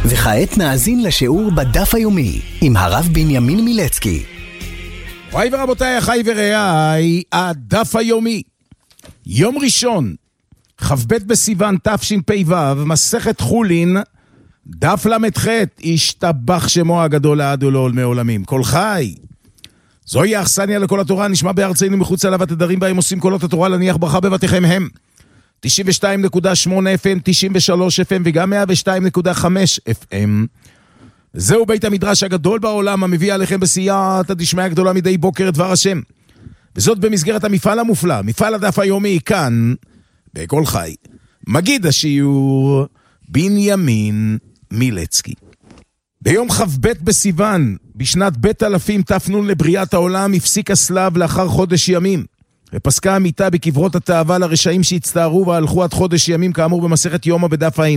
וכעת נאזין לשיעור בדף היומי עם הרב בנימין מילצקי. וואי ורבותיי, אחי ורעי, הדף היומי, יום ראשון, כ"ב בסיוון תשפ"ו, מסכת חולין, דף למ"ח, ישתבח שמו הגדול לעד ולעולמי עולמים. כל חי, זוהי האכסניה לכל התורה, נשמע בארצנו מחוץ עליו התדרים בהם עושים קולות התורה, להניח ברכה בבתיכם הם 92.8 FM, 93 FM וגם 102.5 FM. זהו בית המדרש הגדול בעולם, המביא עליכם בסייעתא דשמיא הגדולה מדי בוקר דבר השם. וזאת במסגרת המפעל המופלא, מפעל הדף היומי, כאן, בכל חי. מגיד השיעור, בנימין מילצקי. ביום כ"ב בסיוון, בשנת בית אלפים תפנון לבריאת העולם, הפסיק הסלב לאחר חודש ימים. ופסקה המיטה בקברות התאווה לרשעים שהצטערו והלכו עד חודש ימים, כאמור במסכת יומא בדף ע"ה.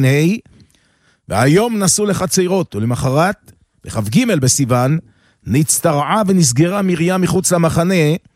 והיום נסעו לחצרות, ולמחרת, בכ"ג בסיוון, נצטרעה ונסגרה מרים מחוץ למחנה,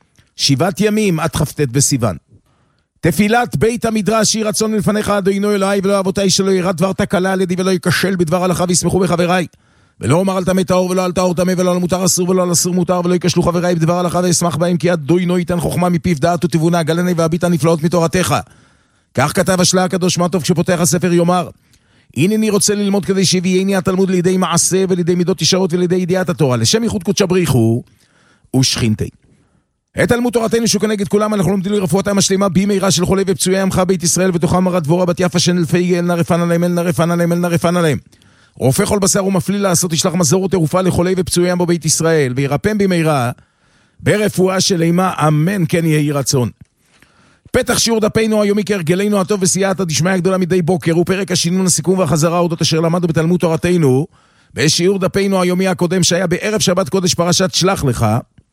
7 ימים עד כ"ט בסיוון. תפילת בית המדרש, יהי רצון לפניך אדוני אלוהי ולא אבותיי, שלא יראה דבר תקלה על ידי ולא ייכשל בדבר הלכה וישמחו בחבריי. ולא אומר על טמא טהור ולא על טהור טמא ולא על מותר אסור ולא על אסור מותר, ולא ייכשלו חבריי בדבר הלכה וישמח בהם, כי אדוני ייתן חוכמה מפיו דעת ותבונה, גלני והביט הנפלאות מתורתך. כך כתב השלה הקדוש, מה טוב כשפותח הספר יאמר, הנני רוצה ללמוד כדי שיביאני התלמוד לידי מעשה ולידי מידות ישרות ולידי ידיעת התורה, לשם ייחוד קודשא בריחו ושכינתי. את תלמוד תורתנו שכנגד כולם אנחנו לומדים לרפואתם השלמה במהרה של חולי ופצועי עמך בית ישראל, ותוכם מרת דבורה בת יפה שנלפי אל נרפן עליהם אל נרפן עליהם אל נרפן עליהם. רופא כל בשר ומפליל לעשות, ישלח מזור ותרופה לחולי ופצועי עמו בית ישראל, וירפם במהרה ברפואה שלמה, אמן כן יהי רצון. פתח שיעור דפינו היומי כהרגלנו הטוב בסייעתא דשמיא הגדולה מדי בוקר, הוא פרק השינון, הסיכום והחזרה אודות אשר למדנו בתלמוד תורתנו בשיעור דפינו היומי הקודם שהיה בערב שבת קודש פרשת שלח לך,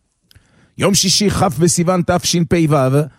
יום שישי כ' בסיוון תשפ"ו.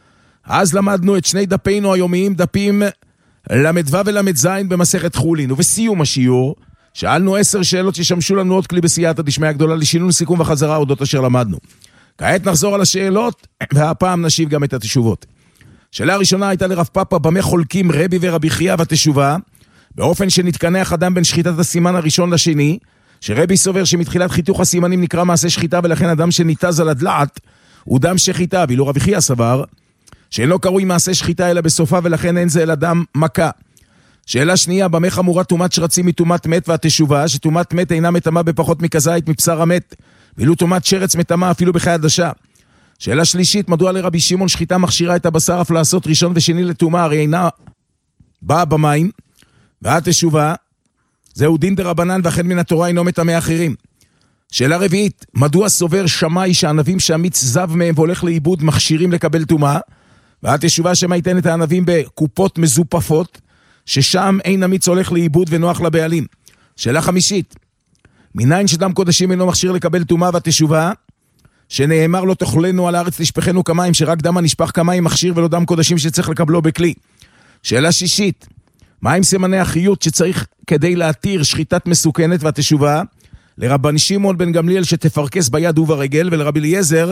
אז למדנו את שני דפינו היומיים, דפים למ"ו ולמ"ז במסכת חולין, ובסיום השיעור שאלנו 10 שאלות ששמשו לנו עוד כלי בסייעתא דשמיא הגדולה לשינון, סיכום וחזרה אודות אשר למדנו. כעת נחזור על השאלות, והפעם נשיב גם את התשובות. שאלה הראשונה הייתה לרב פאפה, במה חולקים רבי ורבי חייא בתשובה, באופן שנתקנח אדם בין שחיטת הסימן הראשון לשני, שרבי סובר שמתחילת חיתוך הסימנים נקרא מעשה שחיטה, ולכן אדם שניתז על הדלעת הוא דם שחיטה, ואילו רבי חייא סבר שאינו קרוי מעשה שחיטה אלא בסופה, ולכן אין זה אלא דם מכה. שאלה שנייה, במה חמורה טומאת שרצים מטומאת מת, והתשובה שטומאת מת אינה מטמאה בפחות מכזית מבשר המת, ואילו טומאת שרץ מטמאה אפילו בחי עדשה. שאלה שלישית, מדוע לרבי שמעון שחיטה מכשירה את הבשר אף לעשות ראשון ושני לטומאה, הרי אינה באה במים, והתשובה זהו דין דרבנן, ואכן מן התורה אינו מטמא אחרים. שאלה רביעית, מדוע סובר שמאי שהענבים שהמיץ זב מהם והולך לאיבוד מכשירים לקבל טומאה, והתשובה שמה ייתן את הענבים בקופות מזופפות, ששם אין המיץ הולך לאיבוד ונוח לבעלים. שאלה חמישית, מניין שדם קודשים אינו מכשיר לקבל טומאה, והתשובה שנאמר לא תאכלנו על הארץ לשפכנו כמים, שרק דם הנשפך כמים מכשיר ולא דם קודשים שצריך לקבלו בכלי. שאלה שישית, מה עם סימני החיות שצריך כדי להתיר שחיטת מסוכנת, והתשובה לרבן שמעון בן גמליאל שתפרקס ביד וברגל, ולרבי אליעזר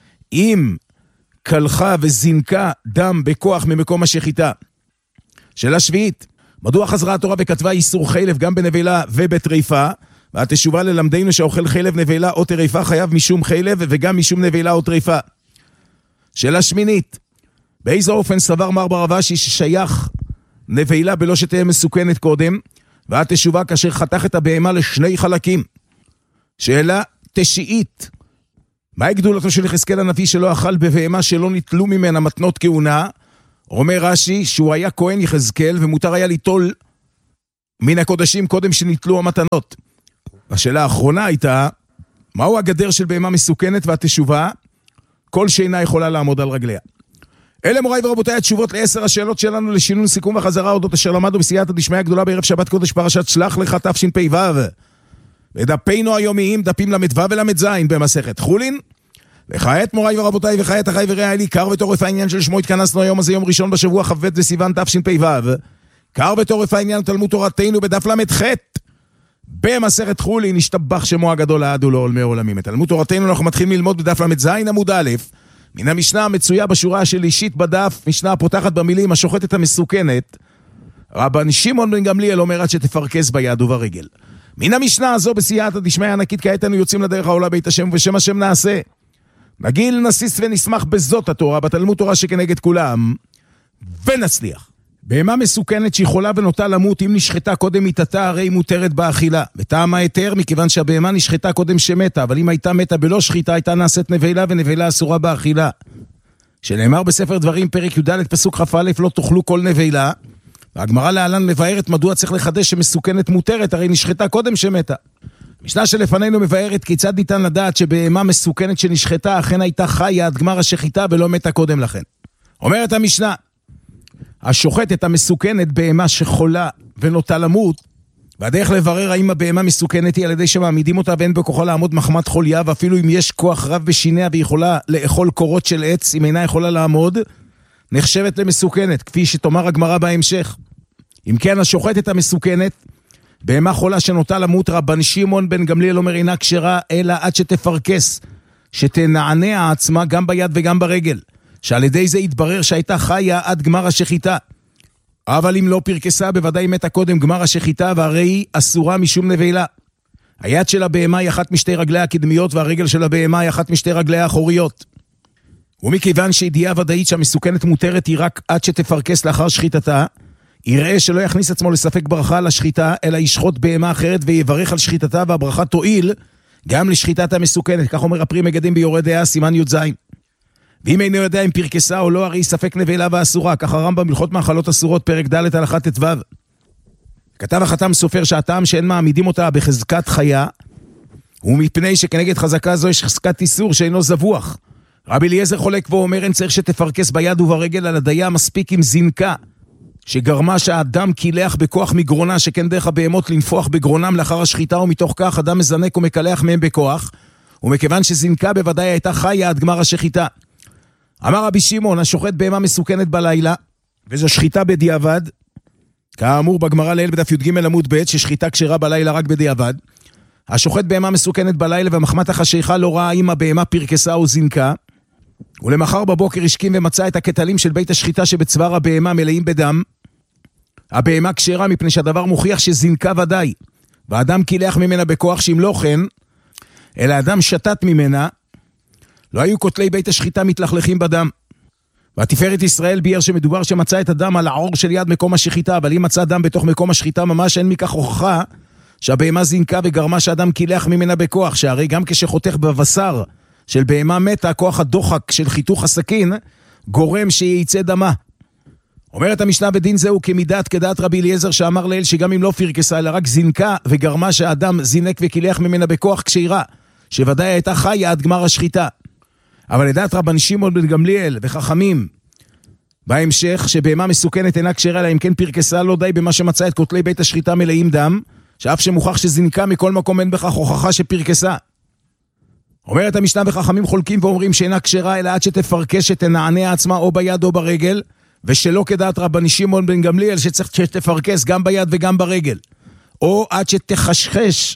אם קלחה וזינקה דם בכוח ממקום השחיטה. שאלה שביעית, מדוע חזרה התורה וכתבה איסור חלב גם בנבלה ובטריפה, והתשובה ללמדנו שאוכל חלב נבלה או טריפה חייב משום חלב וגם משום נבלה או טריפה. שאלה שמינית, באיזה אופן סבר מר בר אבשי ששייך נבלה בלא שתהיה מסוכנת קודם, והתשובה כאשר חתך את הבהמה לשני חלקים. שאלה תשיעית, מהי גדולתו של יחזקאל הנביא שלא אכל בבהמה שלא ניטלו ממנה מתנות כהונה? אומר רש"י שהוא היה כהן יחזקאל ומותר היה ליטול מן הקודשים קודם שניטלו המתנות. השאלה האחרונה הייתה, מהו הגדר של בהמה מסוכנת? והתשובה, כל שאינה יכולה לעמוד על רגליה. אלה מוריי ורבותיי התשובות ל10 השאלות שלנו לשינון, סיכום וחזרה אודות אשר למדנו בסייעתא דשמיא הגדולה בערב שבת קודש פרשת שלח לך תשפ"ו. ודפינו היומיים, דפים למ"ו ולמ"ז במסכת חולין. וכעת מוריי ורבותיי, וכעת אחי ורעי לי, קר ותורף העניין של שמו התכנסנו היום הזה, יום ראשון בשבוע כ"ב בסיוון תשפ"ו. קר ותורף העניין תלמוד תורתנו בדף למ"ח במסכת חולין, ישתבח שמו הגדול לעד ולעולמי עולמים. את תלמוד תורתנו אנחנו מתחילים ללמוד בדף למ"ז עמוד א', מן המשנה המצויה בשורה השלישית בדף, משנה הפותחת במילים השוחטת המסוכנת, רבן שמעון בן גמליאל אומר עד שתפרקס ביד וברגל. מן המשנה הזו בסייעתא דשמיא ענקית כעת אנו יוצאים לדרך העולה בית השם ובשם השם נעשה. נגיל נסיס ונשמח בזאת התורה, בתלמוד תורה שכנגד כולם, ונצליח. בהמה מסוכנת שיכולה ונוטה למות, אם נשחטה קודם מיתתה, הרי היא מותרת באכילה. וטעם ההיתר, מכיוון שהבהמה נשחטה קודם שמתה, אבל אם הייתה מתה בלא שחיטה, הייתה נעשית נבלה, ונבלה אסורה באכילה. שנאמר בספר דברים, פרק י"ד פסוק כ"א, לא תאכלו כל נבלה. והגמרא להלן מבארת מדוע צריך לחדש שמסוכנת מותרת, הרי נשחטה קודם שמתה. המשנה שלפנינו מבארת כיצד ניתן לדעת שבהמה מסוכנת שנשחטה אכן הייתה חיה עד גמר השחיטה ולא מתה קודם לכן. אומרת המשנה, השוחט את המסוכנת בהמה שחולה ונוטה למות, והדרך לברר האם הבהמה מסוכנת היא על ידי שמעמידים אותה ואין בכוחה לעמוד מחמת חוליה, ואפילו אם יש כוח רב בשיניה ויכולה לאכול קורות של עץ, אם אינה יכולה לעמוד, נחשבת למסוכנת, כפי שתאמר הגמרא בהמשך. אם כן, השוחט את המסוכנת, בהמה חולה שנוטה למות, רבן שמעון בן גמליאל אומר אינה כשרה, אלא עד שתפרקס, שתנענע עצמה גם ביד וגם ברגל, שעל ידי זה יתברר שהייתה חיה עד גמר השחיטה. אבל אם לא פרקסה, בוודאי מתה קודם גמר השחיטה, והרי היא אסורה משום נבלה. היד של הבהמה היא אחת משתי רגליה הקדמיות, והרגל של הבהמה היא אחת משתי רגליה האחוריות. ומכיוון שידיעה ודאית שהמסוכנת מותרת היא רק עד שתפרקס לאחר שחיטתה, יראה שלא יכניס עצמו לספק ברכה על השחיטה, אלא ישחוט בהמה אחרת ויברך על שחיטתה, והברכה תועיל גם לשחיטת המסוכנת. כך אומר הפרי מגדים ביורה דעה, סימן י"ז. ואם אינו יודע אם פרקסה או לא, הרי ספק נבלה ואסורה. כך הרמב"ם בהלכות מאכלות אסורות, פרק ד' הלכה ט"ו. כתב החתם סופר שהטעם שאין מעמידים אותה בחזקת חיה, ומפני שכנגד חזקה זו יש חזקת איסור שאינו זבוח. רבי אליעזר חולק ואומר אין צריך שתפרקס ביד וברגל, על הדיה מספיק עם זינקה, שגרמה שהאדם קילח בכוח מגרונה, שכן דרך הבהמות לנפוח בגרונם לאחר השחיטה, ומתוך כך אדם מזנק ומקלח מהם בכוח, ומכיוון שזינקה בוודאי הייתה חיה עד גמר השחיטה. אמר רבי שמעון, השוחט בהמה מסוכנת בלילה, וזו שחיטה בדיעבד, כאמור בגמרא לעיל בדף י"ג עמוד ב', ששחיטה כשרה בלילה רק בדיעבד. השוחט בהמה מסוכנת בלילה, ומחמת החשיכה לא ראה אם הבהמה פרקסה או זינקה, ולמחר בבוקר השכים ומצא את הקטלים של בית השחיטה שבצוואר הבהמה מלאים בדם. הבהמה כשרה מפני שהדבר מוכיח שזינקה ודאי, והאדם קילח ממנה בכוח, שאם לא כן, אלא האדם שתת ממנה, לא היו כותלי בית השחיטה מתלכלכים בדם. והתפארת ישראל ביאר שמדובר שמצא את הדם על העור של יד מקום השחיטה, אבל אם מצא דם בתוך מקום השחיטה ממש, אין מכך הוכחה שהבהמה זינקה וגרמה שהאדם קילח ממנה בכוח, שהרי גם כשחותך בבשר של בהמה מתה, כוח הדוחק של חיתוך הסכין גורם שייצא דמה. אומרת המשנה בדין זהו כמידת כדעת רבי אליעזר שאמר לאל שגם אם לא פרקסה אלא רק זינקה וגרמה שהאדם זינק וקילח ממנה בכוח כשרה, שוודאי הייתה חיה עד גמר השחיטה. אבל לדעת רבן שמעון בן גמליאל וחכמים בהמשך שבהמה מסוכנת אינה כשרה, אלא אם כן פרקסה, לא די במה שמצא את כותלי בית השחיטה מלאים דם, שאף שמוכח שזינקה מכל מקום אין בכך הוכחה שפרקסה. אומרת המשנה וחכמים חולקים ואומרים שאינה כשרה אלא עד שתפרקס, שתנענע עצמה או ביד או ברגל, ושלא כדעת רבן שמעון בן גמליאל שצריך שתפרקס גם ביד וגם ברגל, או עד שתחשחש,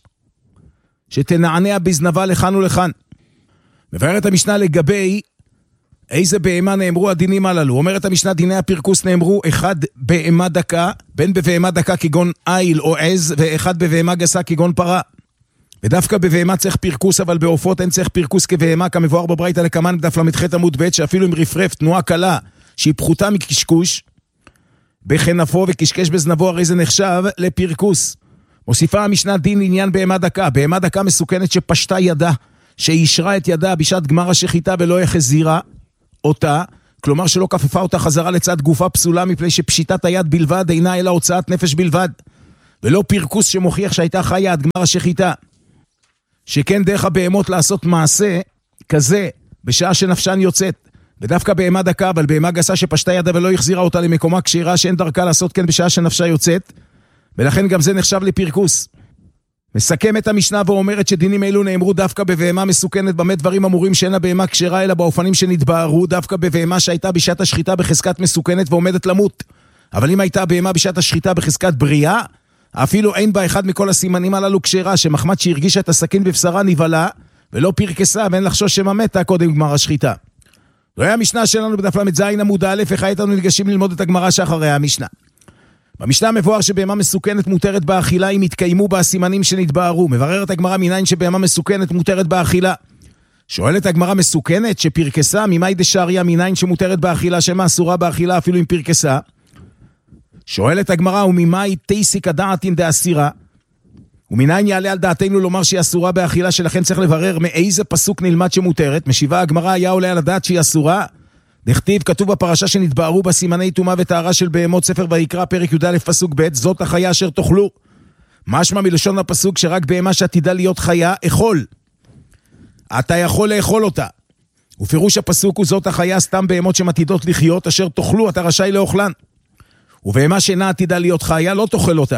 שתנענע בזנבה לכאן ולכאן. מבארת המשנה לגבי איזה בהמה נאמרו הדינים הללו. אומרת המשנה דיני הפרקוס נאמרו אחד בהמה דקה, בין בבהמה דקה כגון איל או עז, ואחד בבהמה גסה כגון פרה. ודווקא בבהמה צריך פרקוס, אבל בעופות אין צריך פרקוס כבהמה, כמבואר בברייתא לקמן בדף ל"ח עמוד ב', שאפילו עם רפרף תנועה קלה שהיא פחותה מקשקוש בכנפו וקשקש בזנבו, הרי זה נחשב לפרקוס. מוסיפה המשנה דין עניין בהמה דקה. בהמה דקה מסוכנת שפשטה ידה, שישרה את ידה בשעת גמר השחיטה ולא החזירה אותה, כלומר שלא כפפה אותה חזרה לצד גופה, פסולה מפני שפשיטת היד בלבד אינה אלא הוצאת נפש בלבד, ולא פרקוס שמוכיח שהייתה חיה עד גמר השחיטה. שכן דרך הבהמות לעשות מעשה כזה בשעה שנפשן יוצאת, ודווקא בהמה דקה, אבל בהמה גסה שפשטה ידה ולא החזירה אותה למקומה כשרה, שאין דרכה לעשות כן בשעה שנפשה יוצאת, ולכן גם זה נחשב לפרקוס. מסכם את המשנה ואומרת שדינים אלו נאמרו דווקא בבהמה מסוכנת. במה דברים אמורים שאין הבהמה כשרה אלא באופנים שנתבהרו, דווקא בבהמה שהייתה בשעת השחיטה בחזקת מסוכנת ועומדת למות. אבל אם הייתה בהמה בשעת השחיטה בחזקת בריאה, אפילו אין בה אחד מכל הסימנים הללו כשרה, שמחמת שהרגישה את הסכין בבשרה נבלה ולא פרקסה, ואין לחשוש שמתה קודם גמר השחיטה. זוהי המשנה שלנו בדף ל"ז עמוד א', וכעת אנו ניגשים ללמוד את הגמרא שאחרי המשנה. במשנה מבואר שבהמה מסוכנת מותרת באכילה אם התקיימו בה הסימנים שנתבהרו. מבררת הגמרא מניין שבהמה מסוכנת מותרת באכילה. שואלת הגמרא מסוכנת שפרקסה ממאי דשאריה מניין שמותרת באכילה שמה אסורה באכילה אפילו אם פרקסה. שואלת הגמרא וממאי תייסיק הדעתין דאסירה. ומניין יעלה על דעתנו לומר שהיא אסורה באכילה שלכן צריך לברר מאיזה פסוק נלמד שמותרת. משיבה הגמרא היה עולה על הדעת שהיא אסורה. דכתיב כתוב בפרשה שנתבהרו בסימני טומאה וטהרה של בהמות ספר ויקרא פרק י"א פסוק ב' זאת החיה אשר תאכלו. משמע מלשון הפסוק שרק בהמה שעתידה להיות חיה אכול. אתה יכול לאכול אותה. ופירוש הפסוק הוא זאת החיה סתם בהמות שמתידות לחיות אשר תאכלו אתה רשאי לאוכלן. ובהמה שאינה עתידה להיות חיה לא תאכל אותה.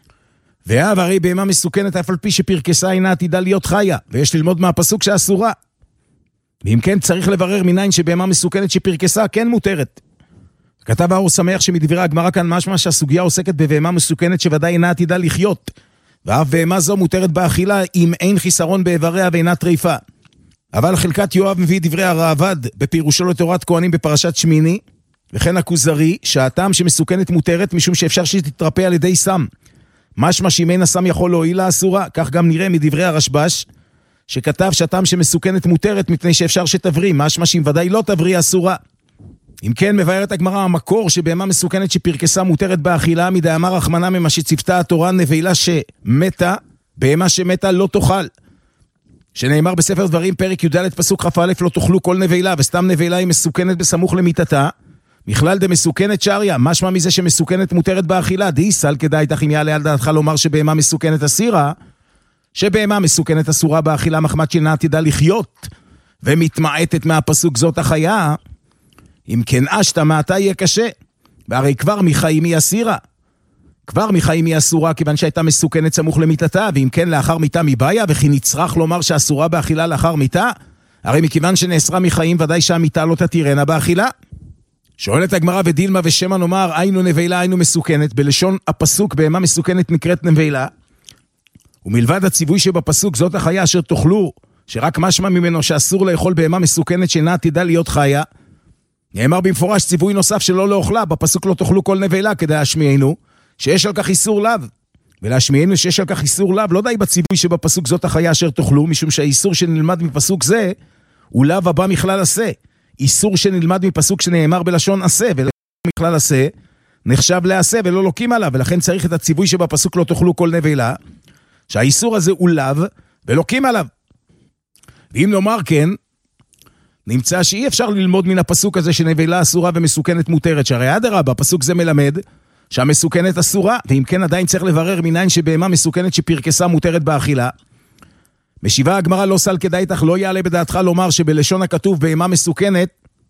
והרי בהמה מסוכנת אף על פי שפרקסה אינה עתידה להיות חיה ויש ללמוד מהפסוק שאסורה. ואם כן צריך לברר מניין שבהמה מסוכנת שפרקסה כן מותרת. כתב האור שמח שמדברי הגמרא כאן משמע שהסוגיה עוסקת בבהמה מסוכנת שוודאי אינה עתידה לחיות. ואף בהמה זו מותרת באכילה אם אין חיסרון באיבריה ואינה טריפה. אבל חלקת יואב מביא דברי הרעב"ד בפירושו לתורת כהנים בפרשת שמיני, וכן הכוזרי שהטעם שמסוכנת מותרת משום שאפשר שתתרפא על ידי סם. משמע שאם אין הסם יכול להועיל לה אסורה. כך גם נראה מדברי הרשב"ש שכתב שהטעם שמסוכנת מותרת מפני שאפשר שתבריא, משמע שאם ודאי לא תבריא אסורה. אם כן מבארת הגמרא המקור שבהמה מסוכנת שפרקסה מותרת באכילה מדאמר רחמנא ממה שציוותה התורה נבלה שמתה, בהמה שמתה לא תאכל. שנאמר בספר דברים פרק י"ד פסוק כ"א לא תאכלו כל נבלה, וסתם נבלה היא מסוכנת בסמוך למיתתה. בכלל דמסוכנת שריה, משמע מזה שמסוכנת מותרת באכילה. דיסל כדאי תך אם יעלה על דעתך לומר שבהמה מסוכנת אסירה, שבהמה מסוכנת אסורה באכילה מחמת שאינה עתידה לחיות ומתמעטת מהפסוק זאת החיה. אם כן אשתה מעתה יהיה קשה, והרי כבר מחיים היא אסירה. כבר מחיים היא אסורה כיוון שהייתה מסוכנת סמוך למיתתה, ואם כן לאחר מיתה מבעיה, וכי נצרך לומר שאסורה באכילה לאחר מיתה, הרי מכיוון שנאסרה מחיים ודאי שהמיתה לא תתירנה באכילה. שואלת הגמרא ודילמה ושמה נאמר היינו נבלה היינו מסוכנת, בלשון הפסוק בהמה מסוכנת נקראת נבלה, ומלבד הציווי שבפסוק זאת החיה אשר תאכלו, שרק משמע ממנו שאסור לאכול בהמה מסוכנת שאינה עתידה להיות חיה, נאמר במפורש ציווי נוסף שלא לאוכלה, בפסוק לא תאכלו כל נבלה, כדי להשמיענו שיש על כך איסור לאו. ולהשמיענו שיש על כך איסור לאו, לא די בציווי שבפסוק זאת החיה אשר תאכלו, משום שהאיסור שנלמד מפסוק זה, הוא לאו הבא מכלל עשה. איסור שנלמד מפסוק שנאמר בלשון עשה, ולשון מכלל עשה, נחשב לעשה ולא לוקים עליו, ולכן צריך את הציווי שבפסוק לא תאכלו כל נבלה, שהאיסור הזה הוא לאו ולוקים עליו. ואם נאמר כן, נמצא שאי אפשר ללמוד מן הפסוק הזה שנבלה אסורה ומסוכנת מותרת, שהרי אדרבה, הפסוק זה מלמד שהמסוכנת אסורה, ואם כן עדיין צריך לברר מניין שבהמה מסוכנת שפרקסה מותרת באכילה. משיבה הגמרא לא סל כדאי תך לא יעלה בדעתך לומר שבלשון הכתוב בהמה מסוכנת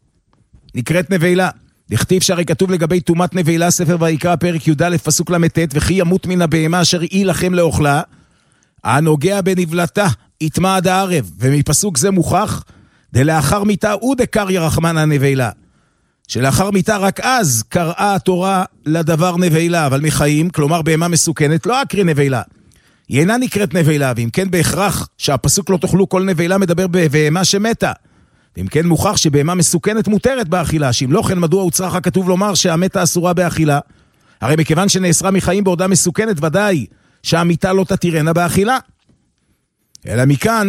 נקראת נבלה. דכתיב שהרי כתוב לגבי תומת נבלה ספר ויקרא פרק י"א פסוק ל"ט וכי ימות מן הבהמה אשר היא לכם לאוכלה הנוגע בנבלתה יטמע עד הערב, ומפסוק זה מוכח דלאחר מיתה ודקריא רחמנא נבלה, שלאחר מיתה רק אז קראה התורה לדבר נבלה, אבל מחיים, כלומר בהמה מסוכנת, לא אקריא נבלה. היא אינה נקראת נבלה, ואם כן בהכרח שהפסוק לא תאכלו כל נבלה מדבר בהמה שמתה. ואם כן מוכח שבהמה מסוכנת מותרת באכילה, שאם לא כן מדוע הוצרך הכתוב לומר שהמתה אסורה באכילה? הרי מכיוון שנאסרה מחיים בעודה מסוכנת, ודאי שהמיתה לא תתירנה באכילה. אלא מכאן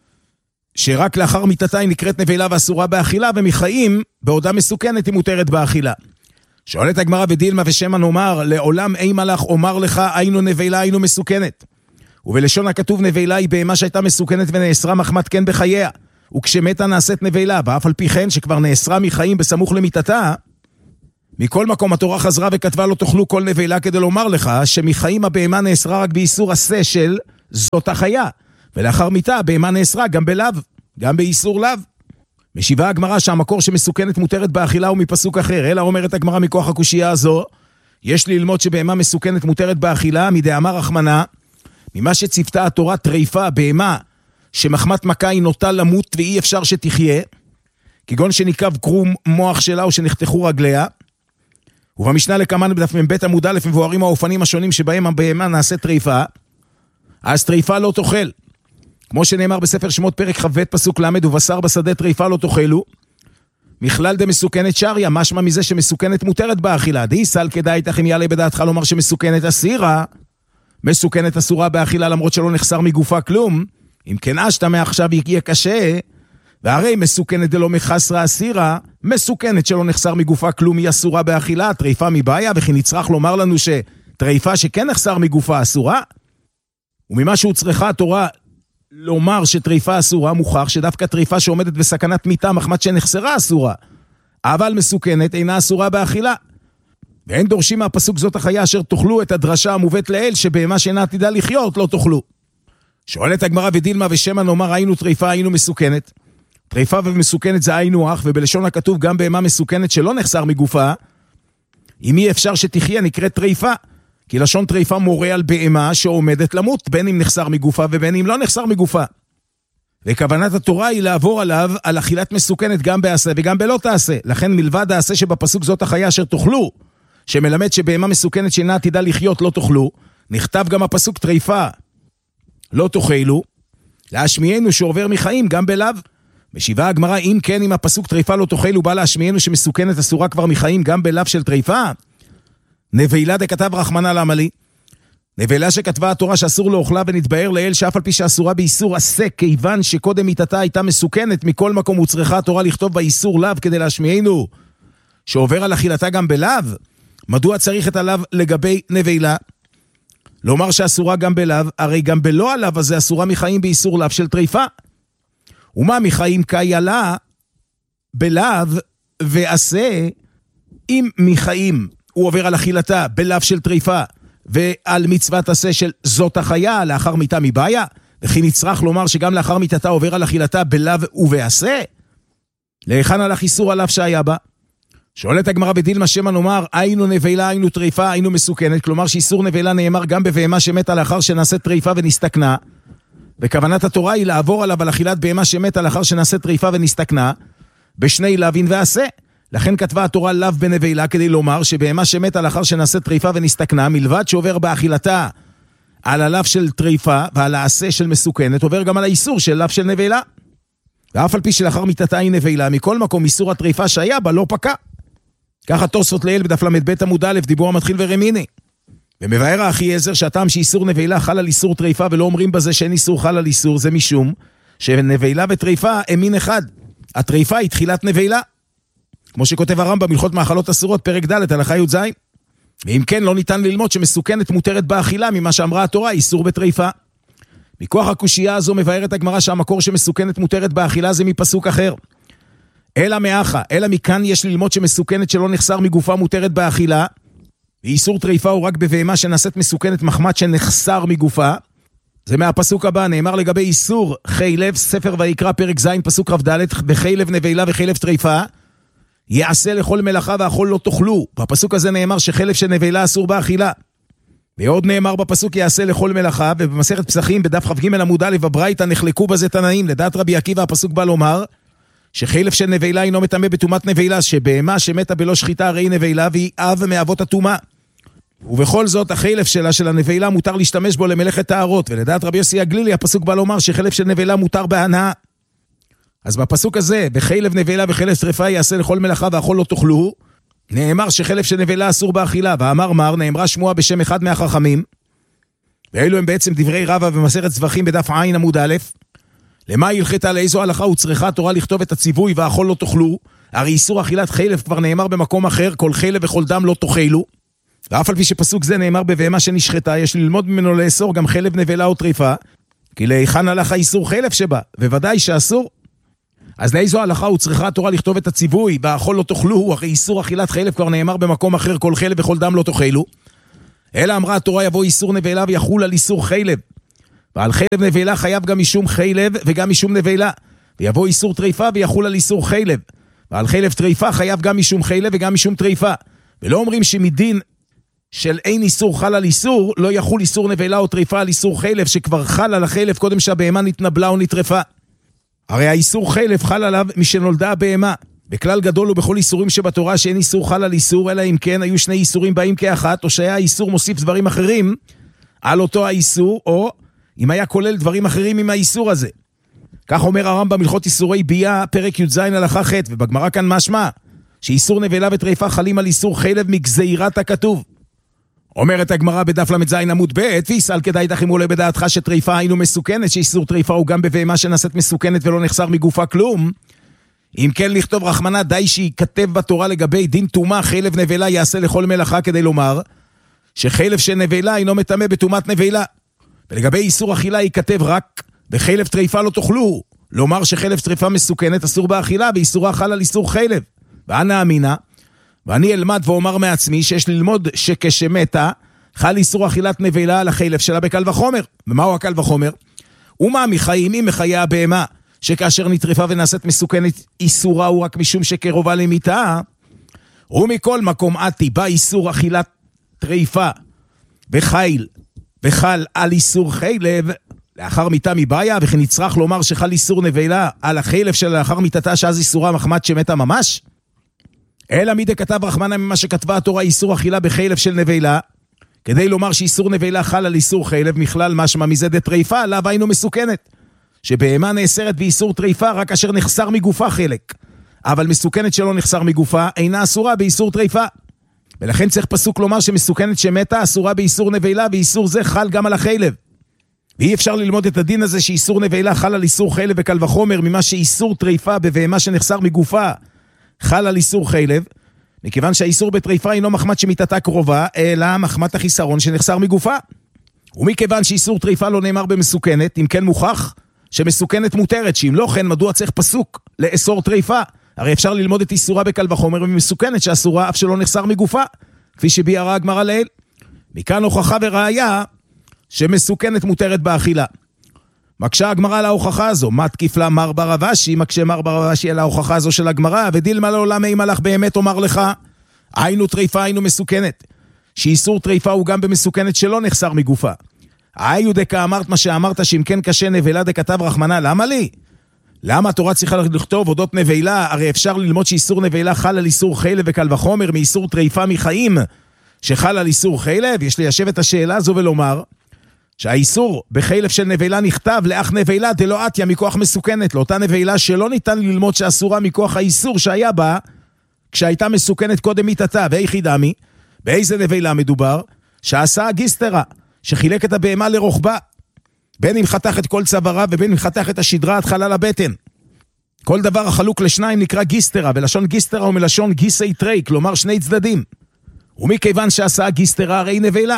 שרק לאחר מיתתה היא נקראת נבלה ואסורה באכילה, ומחיים בעודה מסוכנת היא מותרת באכילה. שואלת הגמרא ודילמה ושמה נאמר לעולם אי מלאך אומר לך היינו נבלה היינו מסוכנת. ובלשון הכתוב נבלה היא בהמה שהייתה מסוכנת ונאסרה מחמת כן בחייה, וכשמתה נעשית נבלה, ואף על פי כן שכבר נאסרה מחיים בסמוך למיתתה, מכל מקום התורה חזרה וכתבה לא תאכלו כל נבלה כדי לומר לך שמחיים הבהמה נאסרה רק באיסור עשה של זאת החיה, ולאחר מיתה הבהמה נאסרה גם בלאו, גם באיסור לאו. משיבה הגמרא שהמקור שמסוכנת מותרת באכילה הוא מפסוק אחר, אלא אומרת הגמרא מכוח הקושייה הזו, יש ללמוד שבהמה מסוכנת מותרת באכילה מדאמר רחמנא, ממה שציוותה התורה טריפה בהמה שמחמת מכה היא נוטה למות ואי אפשר שתחיה, כגון שניקב קרום מוח שלה או שנחתכו רגליה. ובמשנה לקמן בדף מ"ב עמוד א' מבוארים האופנים השונים שבהם הבהמה נעשית טריפה, אז טריפה לא תאכל. כמו שנאמר בספר שמות פרק כ"ב פסוק ל' ובשר בשדה טריפה לא תאכלו, מכלל דמסוכנת שריה, משמע מזה שמסוכנת מותרת באכילה. דיסל כדאי תכם יעלה בדעתך לומר שמסוכנת אסירה, מסוכנת אסורה באכילה למרות שלא נחסר מגופה כלום. אם כן אשתה מעכשיו יהיה קשה, והרי מסוכנת דלא מחסרה אסירה, מסוכנת שלא נחסר מגופה כלום היא אסורה באכילה, טריפה מבעיה, וכי נצטרך לומר לנו שטריפה שכן נחסר מגופה אסורה. וממה שהוא צריכה התורה לומר שטריפה אסורה, מוכח שדווקא טריפה שעומדת בסכנת מיתה מחמת שנחסרה אסורה, אבל מסוכנת אינה אסורה באכילה. ואין דורשים מהפסוק זאת החיה אשר תאכלו את הדרשה המובאת לאל שבהמה שאינה עתידה לחיות לא תאכלו. שואלת הגמרא ודילמה ושמא נאמר היינו טריפה היינו מסוכנת. טריפה ומסוכנת זה היינו אח, ובלשון הכתוב גם בהמה מסוכנת שלא נחסר מגופה, אם אי אפשר שתחיה נקראת טריפה, כי לשון טריפה מורה על בהמה שעומדת למות, בין אם נחסר מגופה ובין אם לא נחסר מגופה. וכוונת התורה היא לעבור עליו על אכילת מסוכנת גם בעשה וגם בלא תעשה. לכן מלבד העשה שבפסוק זאת החיה אשר תאכלו, שמלמד שבהמה מסוכנת שאינה עתידה לחיות לא תאכלו, נכתב גם הפסוק טריפה לא תאכלו, להשמיענו שעובר מחיים גם בלאו. משיבה הגמרא, אם כן, אם הפסוק טריפה לא תאכלו בא להשמיענו שמסוכנת אסורה כבר מחיים גם בלאו של טריפה, נבילה דכתב רחמנא למה לי, נבילה שכתבה התורה שאסור לאוכלה ונתבהר לאל שאף על פי שאסורה באיסור עשה, כיוון שקודם מיתתה הייתה מסוכנת, מכל מקום הוצרכה התורה לכתוב באיסור לאו כדי להשמיענו שעובר על אכילתה גם בלאו. מדוע צריך את הלאו לגבי נבילה? לומר שאסורה גם בלאו, הרי גם בלא הלאו הזה אסורה מחיים באיסור לאו של טריפה. ומה מחיים קיילה בלאו ועשה, אם מחיים הוא עובר על אכילתה בלאו של טריפה ועל מצוות עשה של זאת החיה לאחר מיתה מבעיה, וכי נצטרך לומר שגם לאחר מיתתה עובר על אכילתה בלאו ובעשה? להיכן הלך איסור עליו שהיה בה? שואלת הגמרא בדילמה שמא נאמר היינו נבילה היינו טריפה היינו מסוכנת, כלומר שאיסור נבילה נאמר גם בבהמה שמתה לאחר שנעשית טריפה ונסתכנה, וכוונת התורה היא לעבור עליו על אכילת בהמה שמתה לאחר שנעשית טריפה ונסתכנה בשני לאווין ועשה. לכן כתבה התורה לאו בנבילה כדי לומר שבהמה שמתה לאחר שנעשית טריפה ונסתכנה, מלבד שעובר באכילתה על הלאו של טריפה ועל העשה של מסוכנת, עובר גם על האיסור של לאו של נבילה. ואף על פי שלאחר מיתתה היא נבילה, מכל מקום איסור הטריפה שהיה בה לא פקע. ככה תוספות לאל בדף ל"ב עמוד א', דיבור המתחיל ורמיני. ומבאר האחי עזר שהטעם שאיסור נבילה חל על איסור טריפה ולא אומרים בזה שאין איסור חל על איסור, זה משום שנבילה וטריפה הם מין אחד. הטריפה היא תחילת נבילה, כמו שכותב הרמב"ם בהלכות מאכלות אסורות פרק ד' הלכה י"ז. ואם כן לא ניתן ללמוד שמסוכנת מותרת באכילה ממה שאמרה התורה איסור בטריפה. מכוח הקושייה הזו מבארת הגמרא שהמקור שמסוכנת מותרת באכילה זה מפסוק אחר. אלא מאחה, אלא מכאן יש ללמוד שמסוכנת שלא נחסר מגופה מותרת באכילה, ואיסור טריפה הוא רק בבהמה שנעשית מסוכנת מחמת שנחסר מגופה. זה מהפסוק הבא, נאמר לגבי איסור חילב, ספר ויקרא פרק ז' פסוק רב ד', בחילב נבילה וחילב טריפה, יעשה לכל מלאכה ואכול לא תאכלו. בפסוק הזה נאמר שחילב של נבילה אסור באכילה. ועוד נאמר בפסוק יעשה לכל מלאכה, ובמסכת פסחים בדף כ"ג עמוד א' בברייתא נחלקו בזה תנאים. לדעת רבי עקיבא הפסוק בא לומר שחילב של נבילה אינו מטמא בטומאת נבילה, שבהמה שמתה בלא שחיטה הרי נבילה והיא אב מאבות הטומאה. ובכל זאת החילב שלה של הנבילה מותר להשתמש בו למלאכת טהרות, ולדעת רבי יוסי הגלילי הפסוק בא לומר שחילב של נבילה מותר בהנאה. אז בפסוק הזה בחילב נבילה וחילב טריפה יעשה לכל מלאכה ואכול לא תאכלו, נאמר שחילב של נבילה אסור באכילה, ואמר מר נאמרה שמועה בשם אחד מהחכמים, ואלו הם בעצם דברי רבא במסכת זבחים בדף עין עמוד א', למה הלכתה לאיזו הלכה וצריכה התורה לכתוב את הציווי ואכול לא תאכלו? הרי איסור אכילת חילב כבר נאמר במקום אחר, כל חילב וכל דם לא תאכלו. ואף על פי שפסוק זה נאמר בבהמה שנשחטה, יש ללמוד ממנו לאסור גם חילב נבלה או טריפה, כי להיכן הלכה איסור חילב שבה, וודאי שאסור. אז לאיזו הלכה וצריכה התורה לכתוב את הציווי ואכול לא תאכלו? הרי איסור אכילת חילב כבר נאמר במקום אחר, כל חילב וכל דם לא תאכלו. אלא אמרה התורה יבוא איסור נבלה ויחול על איסור חילב, ועל חילב נבלה חייב גם משום חילב וגם משום נבלה, ויבוא איסור טריפה ויחול על איסור חילב, ועל חילב טריפה חייב גם משום חילב וגם משום טריפה. ולא אומרים שמדין של אין איסור חל על איסור לא יחול איסור נבלה או טריפה על איסור חילב שכבר חל על החילב קודם שהבהמה נתנבלה או נטרפה. הרי האיסור חילב חל עליו משנולדה הבהמה. בכלל גדול ובכל איסורים שבתורה שאין איסור חל על איסור, אלא אם כן היו שני איסורים באים כאחת, או שהיה האיסור מוסיף דברים אחרים על אותו האיסור, או אם היה כולל דברים אחרים עם האיסור הזה. כך אומר הרמב"ם בהלכות איסורי ביאה, פרק י"ז הלכה ח', ובגמרא כאן משמע, שאיסור נבלה וטריפה חלים על איסור חלב מגזירת הכתוב. אומרת הגמרא בדף ל"ז עמוד ב', ויסל כדאי תחימו עולה בדעתך שטריפה היינו מסוכנת, שאיסור טריפה הוא גם בבהמה שנעשית מסוכנת ולא נחסר מגופה כלום. אם כן לכתוב רחמנה די שיכתב בתורה לגבי דין טומאה חלב נבלה יעשה לכל מלאכה, כדי לומר שחלב של נבלה אינו מטמא בטומאת נבלה. ולגבי איסור אכילה ייכתב רק בחלב טריפה לא תאכלו, לומר שחלב טריפה מסוכנת אסור באכילה ואיסורה חל על איסור חלב. ואנה אמינה, ואני אלמד ואומר מעצמי שיש ללמוד שכשמתה חל איסור אכילת נבלה על החלב שלה בקל וחומר. ומהו הקל וחומר? ומה מחיים אם מחיי הבהמה, שכאשר נטרפה ונעשית מסוכנת איסורה הוא רק משום שקרובה למיתה, ומכל מקום עתי בא איסור אכילת טריפה וחל על איסור חלב לאחר מיתה מבעיה, וכי נצטרך לומר שחל איסור נבלה על החלב שלה לאחר מיתתה שאז איסורה מחמת שמתה ממש? אלא מי דכתב רחמנה ממה שכתבה התורה איסור אכילה בחלב של נבלה, כדי לומר שאיסור נבלה חל על איסור חלב, מכלל משמע מזה דטריפה עליו היינו מסוכנת, שבהמה נאסרת באיסור טריפה רק אשר נחסר מגופה חלק, אבל מסוכנת שלא נחסר מגופה אינה אסורה באיסור טריפה. ולכן צריך פסוק לומר שמסוכנת שמתה אסורה באיסור נבלה, ואיסור זה חל גם על החלב. ואי אפשר ללמוד את הדין הזה שאיסור נבלה חל על איסור חלב וקל וחומר, ממה שאיסור טריפה בבהמה שנחסר מגופה חל על איסור חלב, מכיוון שהאיסור בטריפה אינו מחמת שמיתתה קרובה, אלא מחמת החיסרון שנחסר מגופה. ומכיוון שאיסור טריפה לא נאמר במסוכנת, אם כן מוכח שמסוכנת מותרת, שאם לא כן מדוע צריך פסוק לאסור טריפה? הרי אפשר ללמוד את איסורה בקל וחומר ממסוכנת שאסורה אף שלא נחסר מגופה, כפי שביארה הגמרא לעיל. מכאן הוכחה וראיה שמסוכנת מותרת באכילה. מקשה הגמרא על ההוכחה הזו, מה תקיף לה מר ברבשי, מקשה מר ברבשי על ההוכחה הזו של הגמרא, ודילמה לעולם אם הלך באמת אומר לך, היינו טריפה היינו מסוכנת, שאיסור טריפה הוא גם במסוכנת שלא נחסר מגופה. היו דקה אמרת מה שאמרת, שאם כן קשה נבלה דכתב רחמנה, למה לי? למה התורה צריכה לכתוב אודות נבלה? הרי אפשר ללמוד שאיסור נבלה חל על איסור חלב וקל וחומר, מאיסור טריפה מחיים שחל על איסור חלב. יש ליישב את השאלה הזו ולומר שהאיסור בחלב של נבלה נכתב לאח נבלה דלא עתיה מכוח מסוכנת, לאותה נבלה שלא ניתן ללמוד שאסורה מכוח האיסור שהיה בה כשהייתה מסוכנת קודם מיתתה. ואיכי דמי, באיזה נבלה מדובר? שעשה הגיסטרה, שחילק את הבהמה לרוחבה, בין אם חתך את כל צווארה ובין אם חתך את השדרה עד חלל הבטן. כל דבר החלוק לשניים נקרא גיסטרה, ולשון גיסטרה הוא מלשון גיסי טרי, כלומר שני צדדים. ומכיוון שעשה הגיסטרה הרי נבלה,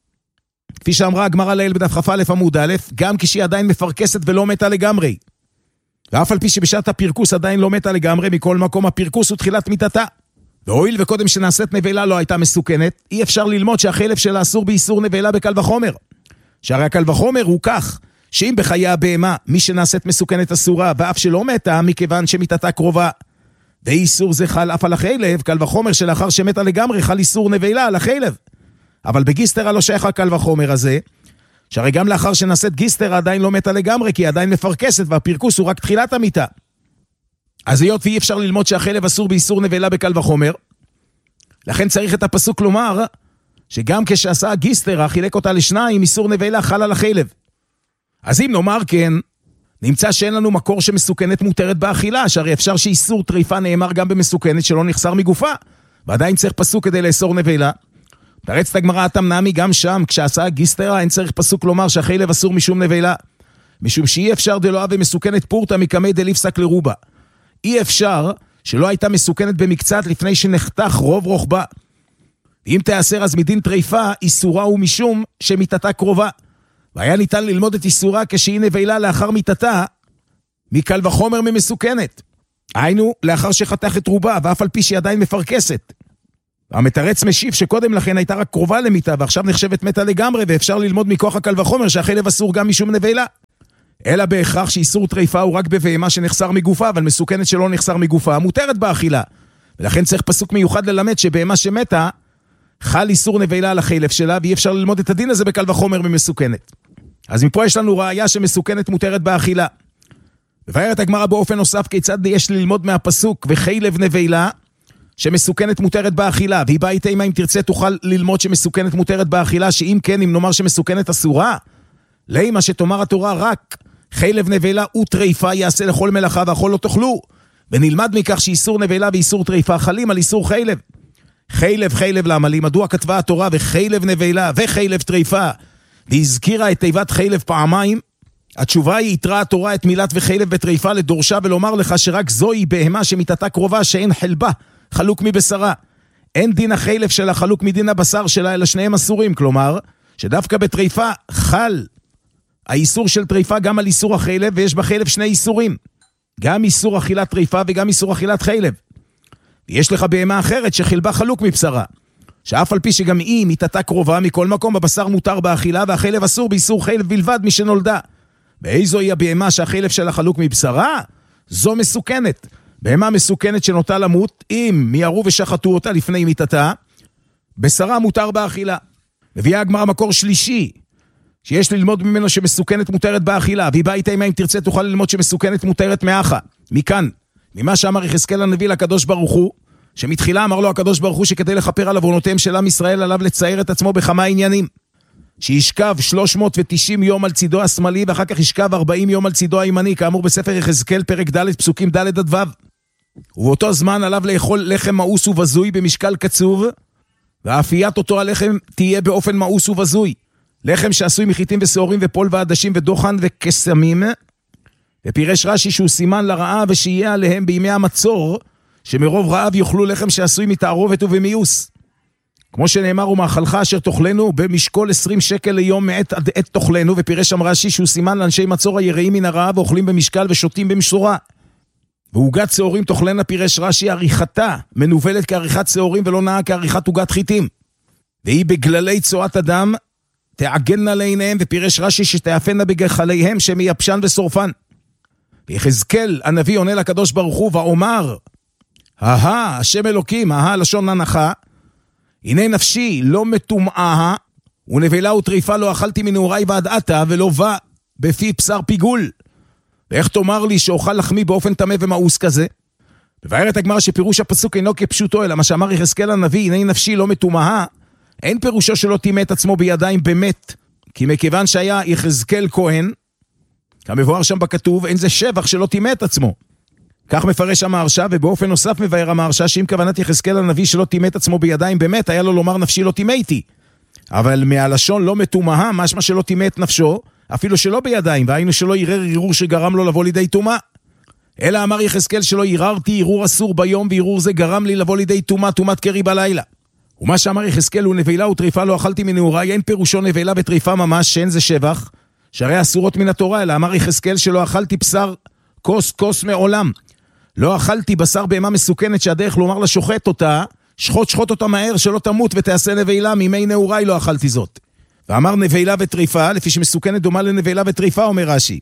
כפי שאמרה הגמרא לעיל בדף כ"א עמוד א', גם כשהיא עדיין מפרקסת ולא מתה לגמרי, ואף על פי שבשעת הפרקוס עדיין לא מתה לגמרי, מכל מקום הפרקוס הוא תחילת מיתתה. והואיל וקודם שנעשית נבלה לא הייתה מסוכנת, אי אפשר ללמוד שהחלב שלה אסור באיסור נבלה בקל וחומר. שהרי הקל וחומר הוא כך, שאם בחיי הבהמה מי שנעשית מסוכנת אסורה, ואף שלא מתה מכיוון שמיתתה קרובה, ואיסור זה חל אף על החלב, קל וחומר שלאחר שמתה לגמרי חל איסור נבלה על החלב. אבל בגיסטרה לא שייך הקל וחומר הזה, שהרי גם לאחר שנעשית גיסטרה עדיין לא מתה לגמרי, כי היא עדיין מפרקסת, והפרקוס הוא רק תחילת המיתה. אז היות ואי אפשר ללמוד שהחלב אסור באיסור נבלה בקל וחומר, לכן צריך את הפסוק לומר שגם כשעשה גיסטרה חילק אותה לשניים, איסור נבלה חל על החלב. אז אם נאמר כן, נמצא שאין לנו מקור שמסוכנת מותרת באכילה, שהרי אפשר שאיסור טריפה נאמר גם במסוכנת שלא נחסר מגופה, ועדיין צריך פסוק כדי לאסור נבלה. תרץ את הגמרא התמנמי, גם שם כשעשה גיסטרה אין צריך פסוק לומר שהחלב אסור משום נבלה, משום שאי אפשר דלואה ומסוכנת פורטה מקמי דליפסק לרובה. אי אפשר שלא הייתה מסוכנת במקצת לפני שנחתך רוב רוחבה. אם תאסר אז מדין טריפה, איסורה הוא משום שמיתתה קרובה. והיה ניתן ללמוד את איסורה כשהיא נבלה לאחר מיתתה, מקל וחומר ממסוכנת. היינו, לאחר שחתך את רובה, ואף על פי שהיא עדיין מפרקסת. המתרץ משיב שקודם לכן הייתה רק קרובה למיתה, ועכשיו נחשבת מתה לגמרי, ואפשר ללמוד מכוח הקל וחומר שהחלב אסור גם משום נבלה. אלא בהכרח שאיסור טריפה הוא רק בבהמה שנחסר מגופה, אבל מסוכנת שלא נחסר מגופה, מותרת באכילה. ולכן צריך פסוק מיוחד ללמד שבהמה שמתה, חל איסור נבלה על החלב שלה, ואי אפשר ללמוד את הדין הזה בקל וחומר ממסוכנת. אז מפה יש לנו ראיה שמסוכנת מותרת באכילה. ובארת הגמרא באופן נוסף כיצד יש ללמוד מהפסוק וחלב נבלה, שמסוכנת מותרת באכילה, והיא באה איתה אם תרצה תוכל ללמוד שמסוכנת מותרת באכילה, שאם כן, אם נאמר שמסוכנת אסורה, לימה שתאמר התורה רק חלב נבלה וטריפה יעשה לכל מלאכה ואכול לא תאכלו. ונלמד מכך שאיסור נבלה ואיסור טריפה חלים על איסור חלב. חלב לעמלי, מדוע כתבה התורה וחלב נבלה וחלב טריפה, והזכירה את תיבת חלב פעמיים? התשובה היא, יתרה התורה את מילת וחלב וטריפה לדורשה ולומר לך שרק זוהי בהמה שמיתתה קרובה שאין חלבה, חלוק מבשרה. אין דין החלב שלה חלוק מדין הבשר שלה, אלא שניהם אסורים. כלומר, שדווקא בטריפה חל האיסור של טריפה גם על איסור החלב, ויש בחלב שני איסורים. גם איסור אכילת טריפה וגם איסור אכילת חלב. יש לך בהמה אחרת שחלבה חלוק מבשרה, שאף על פי שגם היא מיתתה קרובה, מכל מקום הבשר מותר באכילה והחלב אסור באיסור חלב בלבד מי שנולדה. ואיזו היא הבהמה שהחלב שלה חלוק מבשרה? זו מסוכנת. בהמה מסוכנת שנוטה למות, אם מיהרו ושחטו אותה לפני מיתתה, בשרה מותר באכילה. מביאה הגמרא מקור שלישי, שיש ללמוד ממנו שמסוכנת מותרת באכילה, והיא באה איתה אם תרצה תוכל ללמוד שמסוכנת מותרת מאחה. מכאן, ממה שאמר יחזקאל הנביא לקדוש ברוך הוא, שמתחילה אמר לו הקדוש ברוך הוא שכדי לכפר על עוונותיהם של עם ישראל עליו לצייר את עצמו בכמה עניינים. שישכב 390 יום על צידו השמאלי, ואחר כך ישכב 40 יום על צידו הימני, כאמור בספר יחזקאל פרק ד' פסוקים ד' עד ו'. ובאותו זמן עליו לאכול לחם מאוס ובזוי במשקל קצוב, ואפיית אותו הלחם תהיה באופן מאוס ובזוי. לחם שעשוי מחיטים ושעורים ופול ועדשים ודוחן וקסמים, ופירש רש"י שהוא סימן לרעה ושיהיה עליהם בימי המצור, שמרוב רעב יאכלו לחם שעשוי מתערובת ובמיוס. כמו שנאמר, ומאכלך אשר תאכלנו במשקול 20 שקל ליום מעת עד עת תאכלנו, ופירש שם רש"י שהוא סימן לאנשי מצור היראים מן הרעב ואוכלים במשקל ושותים במשורה. ועוגת שעורים תאכלנה, פירש רש"י, עריכתה מנובלת כעריכת שעורים ולא נעה כעריכת עוגת חיטים. והיא בגללי צואת אדם תעגלנה לעיניהם, ופירש רש"י שתאפנה בגחליהם שמייבשן ושורפן. ויחזקאל הנביא עונה לקדוש ברוך הוא ואומר, השם אלוקים, לשון הנחה, הנה נפשי לא מטומאה, ונבלה וטריפה לא אכלתי מנעוריי ועד עתה, ולא בא בפי בשר פיגול. ואיך תאמר לי שאוכל לחמי באופן טמא ומאוס כזה? מבארת הגמרא שפירוש הפסוק אינו כפשוטו, אלא מה שאמר יחזקאל הנביא, הנה נפשי לא מטומאה, אין פירושו שלא טימא את עצמו בידיים באמת, כי מכיוון שהיה יחזקאל כהן, כמבואר שם בכתוב, אין זה שבח שלא טימא את עצמו. כך מפרש המהרש"א, ובאופן נוסף מבאר המהרש"א, שאם כוונת יחזקאל הנביא שלא טימא את עצמו בידיים באמת, היה לו לומר נפשי לא טימאתי. אבל מהלשון לא מטומאה, משמע שלא טימא את נפשו, אפילו שלא בידיים, והיינו שלא ערער ערעור שגרם לו לבוא לידי טומאה. אלא אמר יחזקאל שלא ערערתי ערעור אסור ביום, וערעור זה גרם לי לבוא לידי טומאה, טומאת קרי בלילה. ומה שאמר יחזקאל הוא נבלה וטריפה לא אכלתי מנעוריי, אין פירושו נבלה וטריפה ממש, שאין זה שבח, שהרי אסורות מן התורה, אלא אמר יחזקאל שלא אכלתי בשר כוס מעולם. לא אכלתי בשר בהמה מסוכנת שהדרך לומר לה שוחט אותה, שחוט אותה מהר שלא תמות ותעשה נבלה, ממי נעוריי לא אכלתי זאת. ואמר נבלה וטריפה, לפי שמסוכנת דומה לנבלה וטריפה, אומר רש"י.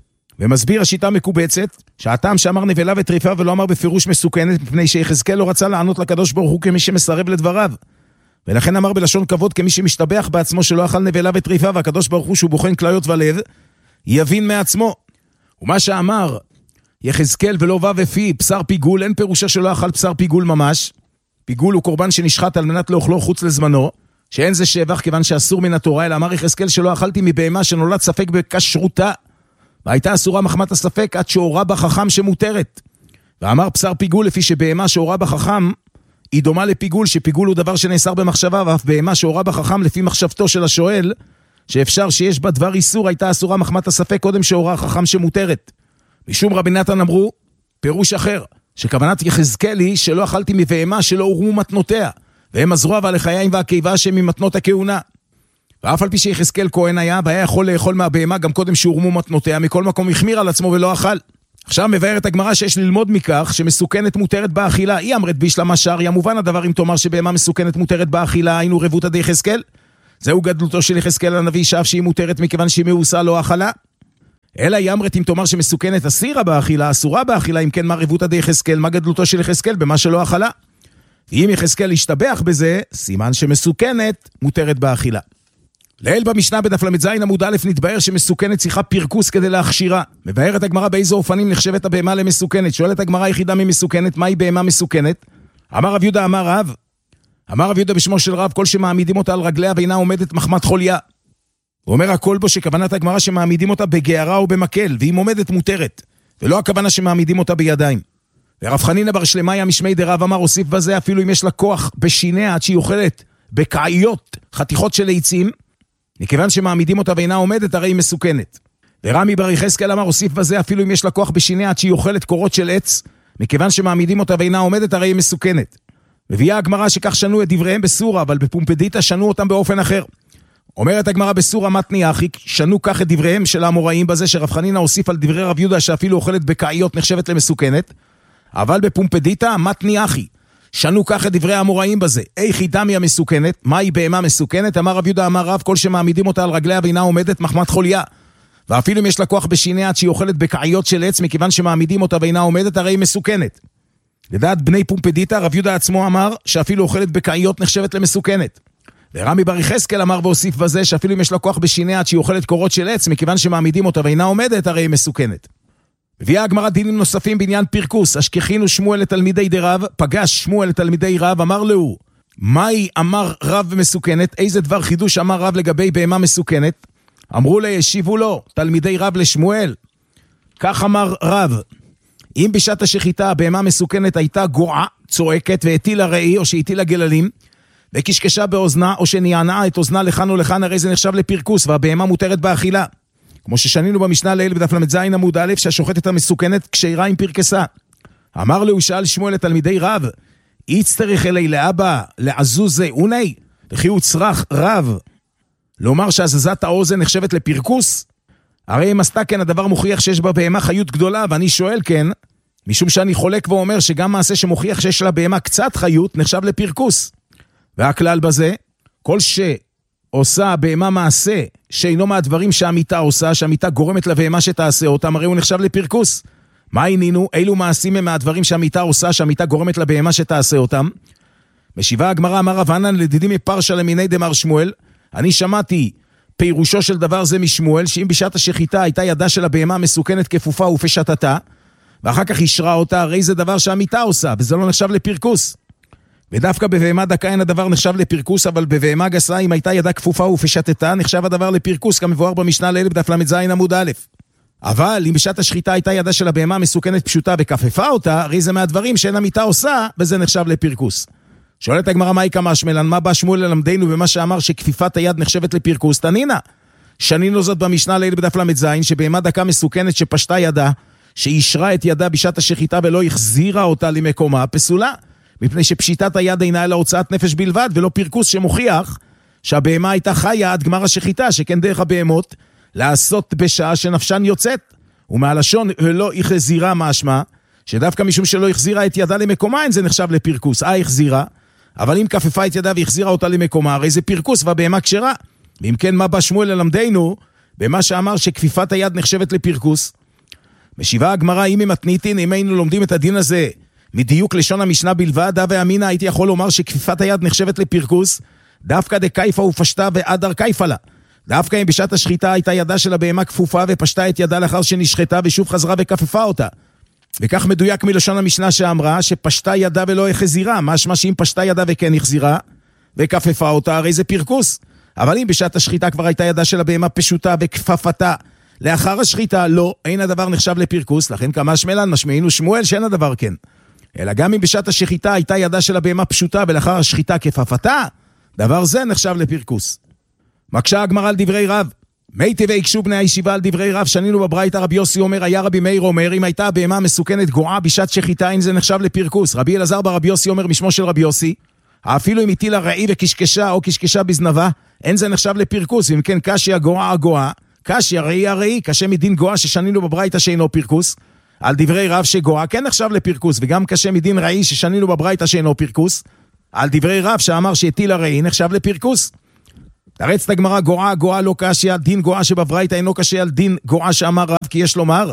ומסביר השיטה מקובצת, שהטעם שאמר נבלה וטריפה ולא אמר בפירוש מסוכנת, מפני שיחזקאל לא רצה לענות לקדוש ברוך הוא כמי שמסרב לדבריו. ולכן אמר בלשון כבוד כמי שמשתבח בעצמו שלא אכל נבלה וטריפה, והקדוש ברוך הוא שהוא בוחן כליות ולב, יבין מעצמו. ומה שאמר יחזקאל ולא בא ופי בשר פיגול, אין פירושה שלא אכל בשר פיגול ממש. פיגול הוא קורבן שנשחט על מנת לאוכלו חוץ לזמנו, שאין זה שבח כיוון שאסור מן התורה, אלא אמר יחזקאל שלא אכלתי מבהמה שנולד ספק בכשרותה, והייתה אסורה מחמת הספק עד שהורה בחכם שמותרת. ואמר בשר פיגול לפי שבהמה שהורה בחכם היא דומה לפיגול, שפיגול הוא דבר שנאסר במחשבה, ואף בהמה שהורה בחכם לפי מחשבתו של השואל, שאפשר שיש בה דבר איסור, הייתה אסורה מחמת הספק קודם שהורה החכם שמותרת. משום רבי נתן אמרו, פירוש אחר, שכוונת יחזקאל היא שלא אכלתי מבהמה שלא הורמו מתנותיה, והם הזרוע והלחיים והקיבה שהם ממתנות הכהונה. ואף על פי שיחזקאל כהן היה, והיה יכול לאכול מהבהמה גם קודם שהורמו מתנותיה, מכל מקום החמיר על עצמו ולא אכל. עכשיו מבארת הגמרא שיש ללמוד מכך שמסוכנת מותרת באכילה. היא אמרת בישלמה שרי, המובן הדבר אם תאמר שבהמה מסוכנת מותרת באכילה, היינו רבותא דיחזקאל. זהו גדלותו של יחזקאל הנביא, שאף שהיא מותרת מכיוון שהיא מאוסה לא אכלה. אלא היא אמרת אם תאמר שמסוכנת אסירה באכילה, אסורה באכילה, אם כן מה רבותא דיחזקאל, מה גדלותו של יחזקאל במה שלא אכלה. ואם יחזקאל ישתבח בזה, סימן שמסוכנת מותרת באכילה. לעיל במשנה בדף ל"ז עמוד א' נתבהר שמסוכנת צריכה פרקוס כדי להכשירה. מבארת הגמרא באיזה אופנים נחשבת הבהמה למסוכנת. שואלת הגמרא היחידה ממסוכנת, מהי בהמה מסוכנת? אמר רב יהודה אמר רב בשמו של רב, כל שמעמידים אותה על רגליה ואינה עומדת מחמת חוליה. הוא אומר הכל בו שכוונת הגמרא שמעמידים אותה בגערה או במקל, והיא עומדת מותרת, ולא הכוונה שמעמידים אותה בידיים. ורב חנינא בר שלמיה משמי דרב אמר, הוסיף בזה אפילו אם יש לה כוח בשיניה עד שהיא אוכלת בקעיות, חתיכות של עצים, מכיוון שמעמידים אותה ואינה עומדת, הרי היא מסוכנת. ורמי בר יחזקאל אמר, הוסיף בזה אפילו אם יש לה כוח בשיניה עד שהיא אוכלת קורות של עץ, מכיוון שמעמידים אותה ואינה עומדת, הרי היא מסוכנת. מביאה הגמרא שכך שנו את דבריהם בסורה, אבל בפומפדיתא שנו אותם באופן אחר. אומרת הגמרא בסורה מתני אחי, שנו כך את דבריהם של האמוראים בזה שרב חנינא הוסיף על דברי רב יהודה שאפילו אוכלת בקעיות נחשבת למסוכנת, אבל בפומפדיתא מתני אחי, שנו כך את דברי האמוראים בזה. איך היא דמי המסוכנת? מהי בהמה מסוכנת? אמר רב יהודה אמר רב, כל שמעמידים אותה על רגליה ואינה עומדת מחמת חוליה. ואפילו אם יש לה כוח בשיניה עד שהיא אוכלת בקעיות של עץ, מכיוון שמעמידים אותה ואינה עומדת, הרי היא מסוכנת. לדעת בני פומפדיתא, רב יהודה עצמו אמר שאפילו אוכלת בקעיות נחשבת למסוכנת. ורמי בר יחזקאל אמר והוסיף בזה שאפילו אם יש לה כוח בשיניה עד שהיא אוכלת קורות של עץ, מכיוון שמעמידים אותה ואינה עומדת, הרי היא מסוכנת. הביאה הגמרא דינים נוספים בעניין פרקוס. אשכחינו שמואל לתלמידי דרב, פגש שמואל לתלמידי רב, אמר לו, מהי אמר רב ומסוכנת? איזה דבר חידוש אמר רב לגבי בהמה מסוכנת? אמרו לה, השיבו לו, תלמידי רב לשמואל. כך אמר רב, אם בשעת השחיטה הבהמה מסוכנת הייתה גועה, צועקת והטילה ראי או שהטילה גללים, וקשקשה באוזנה או שנענעה את אוזנה לכאן או לכאן, הרי זה נחשב לפרקוס, והבהמה מותרת באכילה. כמו ששנינו במשנה לעיל בדף ל"ז עמוד א', שהשוחטת המסוכנת כשרה עם פרקסה. אמר לו, שאל שמואל לתלמידי רב, יצטרך אלי לאבא, לעזוז זה אוני, וכי הוא צרח רב, לומר שהזזת האוזן נחשבת לפרקוס? הרי אם עשתה כן, הדבר מוכיח שיש בה בהמה חיות גדולה, ואני שואל כן, משום שאני חולק ואומר שגם מעשה שמוכיח שיש לה בהמה קצת חיות, נחשב לפרקוס. והכלל בזה, כל שעושה בהמה מעשה, שאינו מהדברים שהמיטה עושה, שהמיטה גורמת לבהמה שתעשה אותם, הרי הוא נחשב לפרקוס. מה עינינו? אילו מעשים הם מהדברים שהמיטה עושה, שהמיטה גורמת לבהמה שתעשה אותם? משיבה הגמרא, אמר רב הנן לדידי מפרשה למיני דמר שמואל, אני שמעתי פירושו של דבר זה משמואל, שאם בשעת השחיטה הייתה ידה של הבהמה מסוכנת כפופה ופשטתה, ואחר כך ישרה אותה, הרי זה דבר שהמיטה עושה, וזה לא נחשב לפרקוס. ודווקא בבהמה דקה אין הדבר נחשב לפרקוס, אבל בבהמה גסה, אם הייתה ידה כפופה ופשטתה, נחשב הדבר לפרקוס, כמבואר במשנה לעיל בדף ל"ז עמוד א'. אבל אם בשעת השחיטה הייתה ידה של הבהמה מסוכנת פשוטה וכפפה אותה, הרי זה מהדברים שאין המיטה עושה, וזה נחשב לפרקוס. שואלת הגמרא, מה יקמה שמלן? מה בא שמואל ללמדנו במה שאמר שכפיפת היד נחשבת לפרקוס? תנינה. שנינו זאת במשנה לעיל בדף ל"ז, שבהמה דקה מסוכנת שפשטה ידה, שישרה את ידה בשעת השחיטה ולא החזירה אותה למקומה, פסולה. מפני שפשיטת היד אינה אלא הוצאת נפש בלבד, ולא פרקוס שמוכיח שהבהמה הייתה חיה עד גמר השחיטה, שכן דרך הבהמות לעשות בשעה שנפשן יוצאת. ומהלשון ולא החזירה משמע, שדווקא משום שלא החזירה את ידה למקומה, אין זה נחשב לפרקוס. החזירה, אבל אם כפפה את ידה והחזירה אותה למקומה, הרי זה פרקוס והבהמה כשרה. ואם כן, מה בא שמואל ללמדנו במה שאמר שכפיפת היד נחשבת לפרקוס? משיבה הגמרא, אם מתניתין, אם היינו לומדים את הדין הזה מדיוק לשון המשנה בלבד, דווקא אמינא הייתי יכול לומר שכפיפת היד נחשבת לפרקוס, דווקא דקייפה ופשטה ואדר קייפה לה. דווקא אם בשעת השחיטה הייתה ידה של הבהמה כפופה ופשטה את ידה לאחר שנשחטה ושוב חזרה וכפפה אותה. וכך מדויק מלשון המשנה שאמרה שפשטה ידה ולא החזירה, משמע שאם פשטה ידה וכן החזירה וכפפה אותה, הרי זה פרקוס. אבל אם בשעת השחיטה כבר הייתה ידה של הבהמה פשוטה וכפפתה לאחר השחיטה, לא, אין הדבר נחשב לפרקוס, לכן כמה שמלן משמעינו שמואל שאין הדבר כן. אלא גם אם בשעת השחיטה הייתה ידה של הבהמה פשוטה ולאחר השחיטה כפפתה, דבר זה נחשב לפרקוס. מקשה הגמרא על דברי רב, מי טבעי יקשו בני הישיבה על דברי רב, שנינו בברייתא רבי יוסי אומר, היה רבי מאיר אומר, אם הייתה הבהמה מסוכנת גועה בשעת שחיטה, אין זה נחשב לפרקוס. רבי אלעזר ברבי יוסי אומר משמו של רבי יוסי, אפילו אם הטילה ראי וקשקשה או קשקשה בזנבה, אין זה נחשב לפרקוס. אם כן קשיא גועה הגועה, קשיא ראי הראי, קשה מדין גועה ששנינו בברייתא שאינו פרקוס. על דברי רב שגועה כן נחשב לפרקוס, וגם קשה מדין ראי ששנינו בברייתא שאינו פרקוס. על דברי רב שאמר שהטילה ראי נחשב לפרקוס. תרץ הגמרא, גועה לא קשיא, דין גועה שבברייתא אינו קשה על דין גועה שאמר רב, כי יש לומר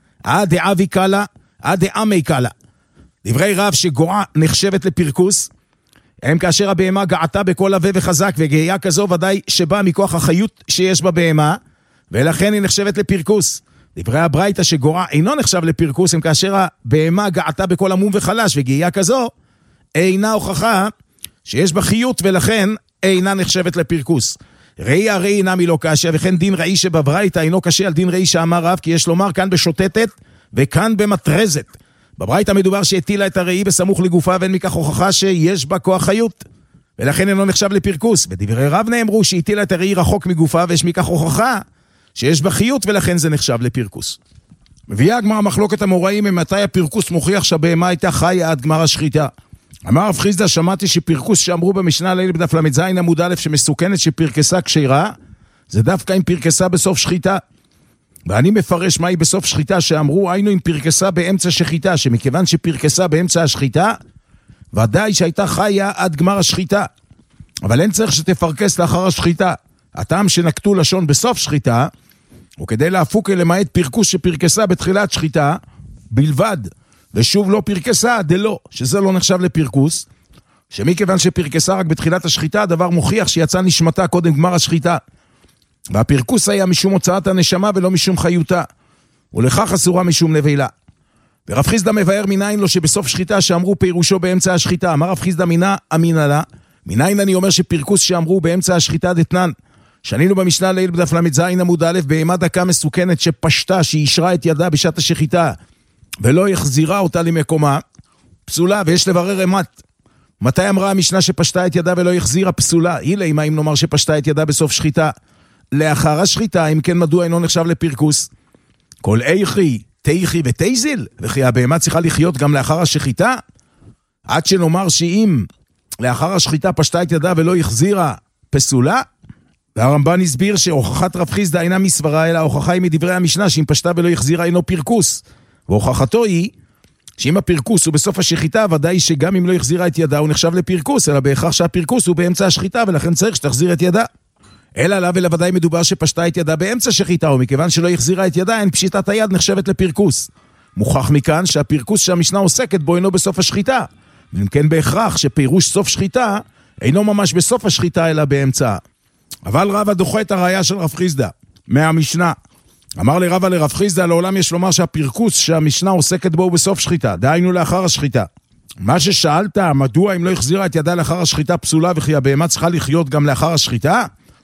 דאבי קלה, דאמי קלה. דברי רב שגועה נחשבת לפרקוס, הם כאשר הבהמה געתה בכל לווה וחזק, וגאיה כזו ודאי שבא מכוח החיות שיש בבהמה, ולכן היא נחשבת לפרקוס. דברי הברייתא שגועה אינו נחשב לפרקוס, הם כאשר הבהמה געתה בכל עמום וחלש, וגאיה כזו אינה הוכחה שיש בה חיות, ולכן אינה נחשבת לפרקוס. ראי הראי נמי לא קשה, וכן דין ראי שבברייתא אינו קשה על דין ראי שאמר רב, כי יש לומר כאן בשוטטת וכאן במטרזת. בברייתא מדובר שהטילה את הראי בסמוך לגופה, ואין מכך הוכחה שיש בה כוח חיות, ולכן אינו נחשב לפרקוס. בדברי רב נאמרו שהטילה את הראי רחוק מגופה, ויש מכך הוכחה שיש בה חיות, ולכן זה נחשב לפרקוס. מביאה הגמרא מחלוקת המוראים ממתי הפרקוס מוכיח שהבהמה הייתה חיה עד גמר השחיטה. אמר רב חיסדא, שמעתי שפרקוס שאמרו במשנה ליל בדף ל"ז עמוד א' שמסוכנת שפרקסה כשרה, זה דווקא עם פרקסה בסוף שחיטה. ואני מפרש מהי בסוף שחיטה, שאמרו היינו עם פרקסה באמצע שחיטה, שמכיוון שפרקסה באמצע השחיטה, ודאי שהייתה חיה עד גמר השחיטה. אבל אין צריך שתפרקס לאחר השחיטה. הטעם שנקטו לשון בסוף שחיטה, הוא כדי להפוק למעט פרקוס שפרקסה בתחילת שחיטה בלבד, ושוב לא פרקסה דלא, שזה לא נחשב לפרקוס, שמכיוון שפרקסה רק בתחילת השחיטה, הדבר מוכיח שיצא נשמתה קודם גמר השחיטה. והפרקוס היה משום הוצאת הנשמה ולא משום חיותה, ולכך אסורה משום נבילה. ורב חיסדא מבאר מניין לו שבסוף שחיטה שאמרו פירושו באמצע השחיטה. אמר רב חיסדא מינה אמינה לה, מניין אני אומר שפרקוס שאמרו באמצע השחיטה דתנן. שנינו במשנה ליל בדף ל"ז עמוד א', בהמה דקה מסוכנת שפשטה, שאישרה את ידה בשעת השחיטה ולא החזירה אותה למקומה, פסולה, ויש לברר אמת. מתי אמרה המשנה שפשטה את ידה ולא החזירה? פסולה. אילי, מה אם נאמר שפשטה את ידה בסוף שחיטה? לאחר השחיטה, אם כן מדוע אינו נחשב לפרקוס? כל איכי, תיכי ותיזיל, וכי הבהמה צריכה לחיות גם לאחר השחיטה? עד שנאמר שאם לאחר השחיטה פשטה את ידה ולא החזירה, פסולה? והרמב"ן הסביר שהוכחת רב חיסדא אינה מסברה, אלא ההוכחה היא מדברי המשנה, שאם פשטה ולא החזירה אינו פרקוס. והוכחתו היא שאם הפרקוס הוא בסוף השחיטה, ודאי שגם אם לא החזירה את ידה הוא נחשב לפרקוס, אלא בהכרח שהפרקוס הוא באמצע השחיטה, ולכן צריך שתחזיר את ידה. אלא עליו ולוודאי מדובר שפשטה את ידה באמצע שחיטה, ומכיוון שלא החזירה את ידה, אין פשיטת היד נחשבת לפרקוס. מוכח מכאן שהפרקוס שהמשנה עוסקת בו אינו בסוף השחיטה. ואם כן בהכרח שפירוש סוף שחיטה אינו ממש בסוף השחיטה אלא באמצע. אבל רבא דוחה את הראיה של רב חיסדא מהמשנה. אמר לרבא לרב חיסדא, לעולם יש לומר שהפרקוס שהמשנה עוסקת בו הוא בסוף שחיטה, דהיינו לאחר השחיטה. מה ששאלת, מדוע אם לא החזירה את ידה לאחר השחיטה פסולה, וכי הבהמה צריכה לחיות גם לאחר השחיטה?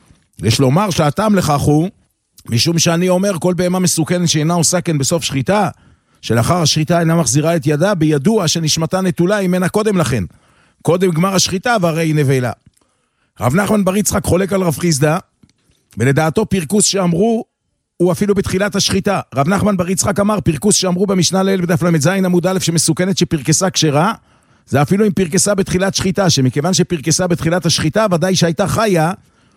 יש לומר שהטעם לכך הוא, משום שאני אומר כל בהמה מסוכנת שאינה עושה כן בסוף שחיטה, שלאחר השחיטה אינה מחזירה את ידה, בידוע שנשמתה נטולה ממנה קודם לכן, קודם גמר השחיטה והרי היא נבלה. רב נחמן בר יצחק חולק על רב חיסדא, ולדעתו פרקוס שאמרו הוא אפילו בתחילת השחיטה. רב נחמן בר יצחק אמר פרקוס שאמרו במשנה ליל בדף ל"ז עמוד א' שמסוכנת שפרקסה כשרה, זה אפילו עם פרקסה בתחילת שחיטה, שמכיוון שפרקסה בתחילת השחיטה ודאי שהייתה חיה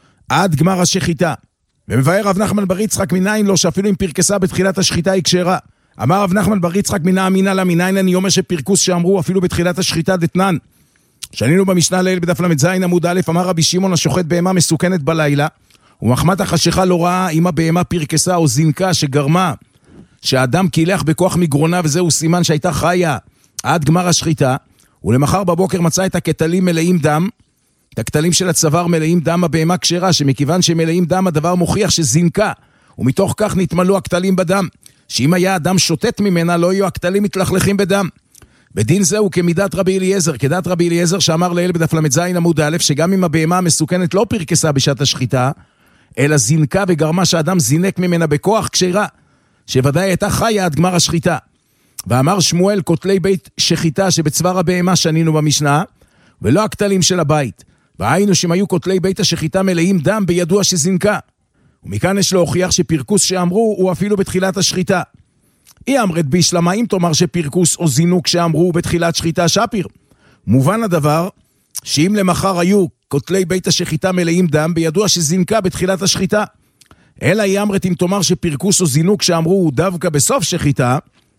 עד גמר השחיטה. ומבאר רב נחמן בר יצחק מניין לו שאפילו עם פרקסה בתחילת השחיטה היא כשרה. אמר רב נחמן בר יצחק מינה אמינה לה, מניין אני אומר שפרקוס שאמרו אפילו בתחילת השחיטה דתנן. שנינו במשנה ליל בדף ל"ז עמוד א', אמר רבי שמעון השוחט בהמה מסוכנת בלילה, ומחמת החשיכה לא ראה אם הבהמה פרקסה או זינקה שגרמה שהאדם קילח בכוח מגרונה, וזהו סימן שהייתה חיה עד גמר השחיטה, ולמחר בבוקר מצא את הכתלים מלאים דם, את הכתלים של הצוואר מלאים דם, הבהמה כשרה, שמכיוון שמלאים דם הדבר מוכיח שזינקה, ומתוך כך נתמלאו הכתלים בדם, שאם היה אדם שוטט ממנה לא יהיו הכתלים מתלכלכים בדם. בדין זהו כמידת רבי אליעזר, כדת רבי אליעזר שאמר ליל בדף ל"ז עמוד א', שגם אם הבהמה המסוכנת לא פרקסה בשעת השחיטה, אלא זינקה וגרמה שאדם זינק ממנה בכוח כשרה, שוודאי הייתה חיה עד גמר השחיטה. ואמר שמואל כותלי בית שחיטה שבצוואר הבהמה שנינו במשנה, ולא הכתלים של הבית. והיינו שהם היו כותלי בית השחיטה מלאים דם בידוע שזינקה. ומכאן יש להוכיח שפרקוס שאמרו הוא אפילו בתחילת השחיטה. היא אמרת בישלמה, אם תאמר שפרקוס או זינוק שאמרו בתחילת שחיטה שפיר. מובן הדבר שאם למחר היו כותלי בית השחיטה מלאים דם, בידוע שזינקה בתחילת השחיטה. אלא היא אמרת אם תאמר שפרקוס או זינוק שאמרו הוא דווקא בסוף שחיטה,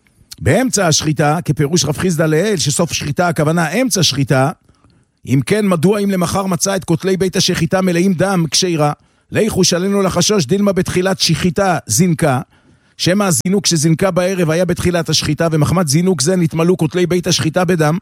באמצע השחיטה, כפירוש רב חיסדא לעיל, שסוף שחיטה הכוונה אמצע שחיטה, אם כן מדוע אם למחר מצא את כותלי בית השחיטה מלאים דם כשרה, ליחוש עלינו לחשוש דילמה בתחילת שחיטה זינקה, שמה הזינוק שזינקה בערב היה בתחילת השחיטה, ומחמת זינוק זה נתמלאו כותלי בית השחיטה בדם.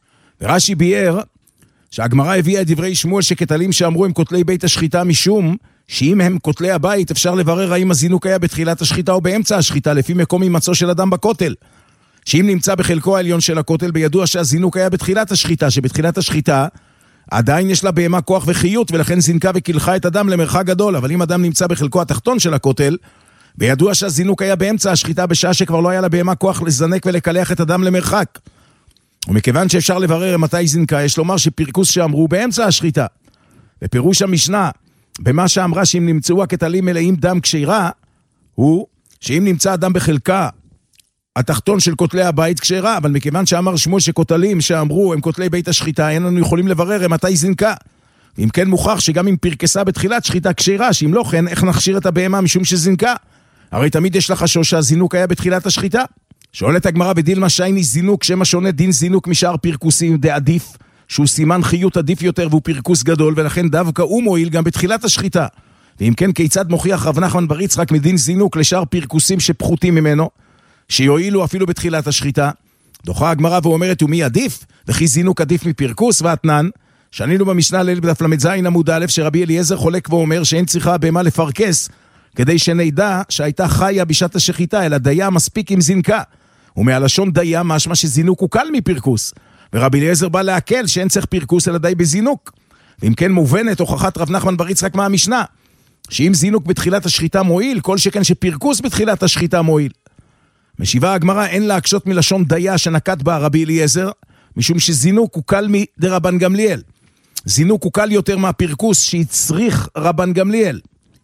ורש"י ביאר שהגמרא הביאה את דברי שמואל שכתלים שאמרו הם כותלי בית השחיטה, משום שאם הם כותלי הבית אפשר לברר האם הזינוק היה בתחילת השחיטה או באמצע השחיטה, לפי מקום הימצאו של אדם בכותל. שאם נמצא בחלקו העליון של הכותל, בידוע שהזינוק היה בתחילת השחיטה, שבתחילת השחיטה עדיין יש לה בהמה כוח וחיות, ולכן זינקה וקילחה את הדם למרחק גדול, אבל אם אדם נמצא בחלקו התחתון של הכותל, וידוע שהזינוק היה באמצע השחיטה בשעה שכבר לא היה לה בהמה כוח לזנק ולקלח את הדם למרחק. ומכיוון שאפשר לברר מתי זינקה, יש לומר שפרקוס שאמרו באמצע השחיטה. ופירוש המשנה, במה שאמרה שאם נמצאו הכתלים מלאים דם כשירה, הוא שאם נמצא אדם בחלקה התחתון של כותלי הבית כשירה, אבל מכיוון שאמר שמואל שכותלים שאמרו הם כותלי בית השחיטה, אין לנו יכולים לברר מתי זינקה. ואם כן מוכח שגם אם פרקסה בתחילת שחיטה כשירה, שאם לא כן, איך נכשיר את הבהמה משום שזינקה? הרי תמיד יש לחשוש שהזינוק היה בתחילת השחיטה. שואלת הגמרא בדילמה שייני זינוק, שמה שונה דין זינוק משאר פרקוסים דעדיף, שהוא סימן חיות עדיף יותר והוא פרקוס גדול, ולכן דווקא הוא מועיל גם בתחילת השחיטה. ואם כן, כיצד מוכיח רב נחמן בר יצחק מדין זינוק לשאר פרקוסים שפחותים ממנו, שיועילו אפילו בתחילת השחיטה? דוחה הגמרא ואומרת, ומי עדיף? וכי זינוק עדיף מפרקוס ואתנן, שנינו במשנה ליל בדף למד זין עמוד א', שרבי אליעזר חולק ואומר שאין צריכה בהמה לפרקס, כדי שנדע שהייתה חיה בשעת השחיטה, אלא דיה מספיק עם זינקה. ומהלשון דיה משמע שזינוק הוא קל מפרקוס, ורבי אליעזר בא להקל שאין צריך פרקוס אלא די בזינוק. ואם כן מובנת הוכחת רב נחמן בר יצחק מהמשנה, שאם זינוק בתחילת השחיטה מועיל, כל שכן שפרקוס בתחילת השחיטה מועיל. משיבה הגמרא, אין להקשות מלשון דיה שנקט בה רבי אליעזר, משום שזינוק הוא קל מדרבן גמליאל. זינוק הוא קל יותר מהפרקוס שהצריך רבן גמליאל,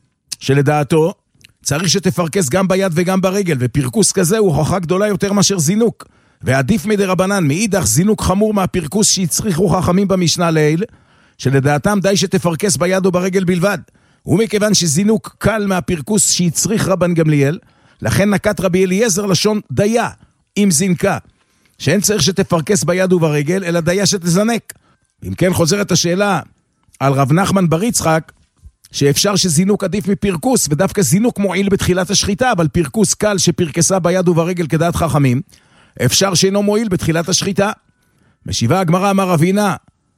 שלדעתו צריך שתפרקס גם ביד וגם ברגל, ופרקוס כזה הוא הוכחה גדולה יותר מאשר זינוק. ועדיף מדרבנן, מאידך זינוק חמור מהפרקוס שהצריכו חכמים במשנה ליל, שלדעתם די שתפרקס ביד או ברגל בלבד. ומכיוון שזינוק קל מהפרקוס שהצריך רבן גמליאל, לכן נקט רבי אליעזר לשון דיה עם זינקה, שאין צריך שתפרקס ביד וברגל, אלא דיה שתזנק. אם כן חוזרת השאלה על רב נחמן בר יצחק, שאפשר שזינוק עדיף מפרקוס, ודווקא זינוק מועיל בתחילת השחיטה, אבל פרקוס קל שפרקסה ביד וברגל כדעת חכמים, אפשר שאינו מועיל בתחילת השחיטה. משיבה הגמרא אמר רבינה,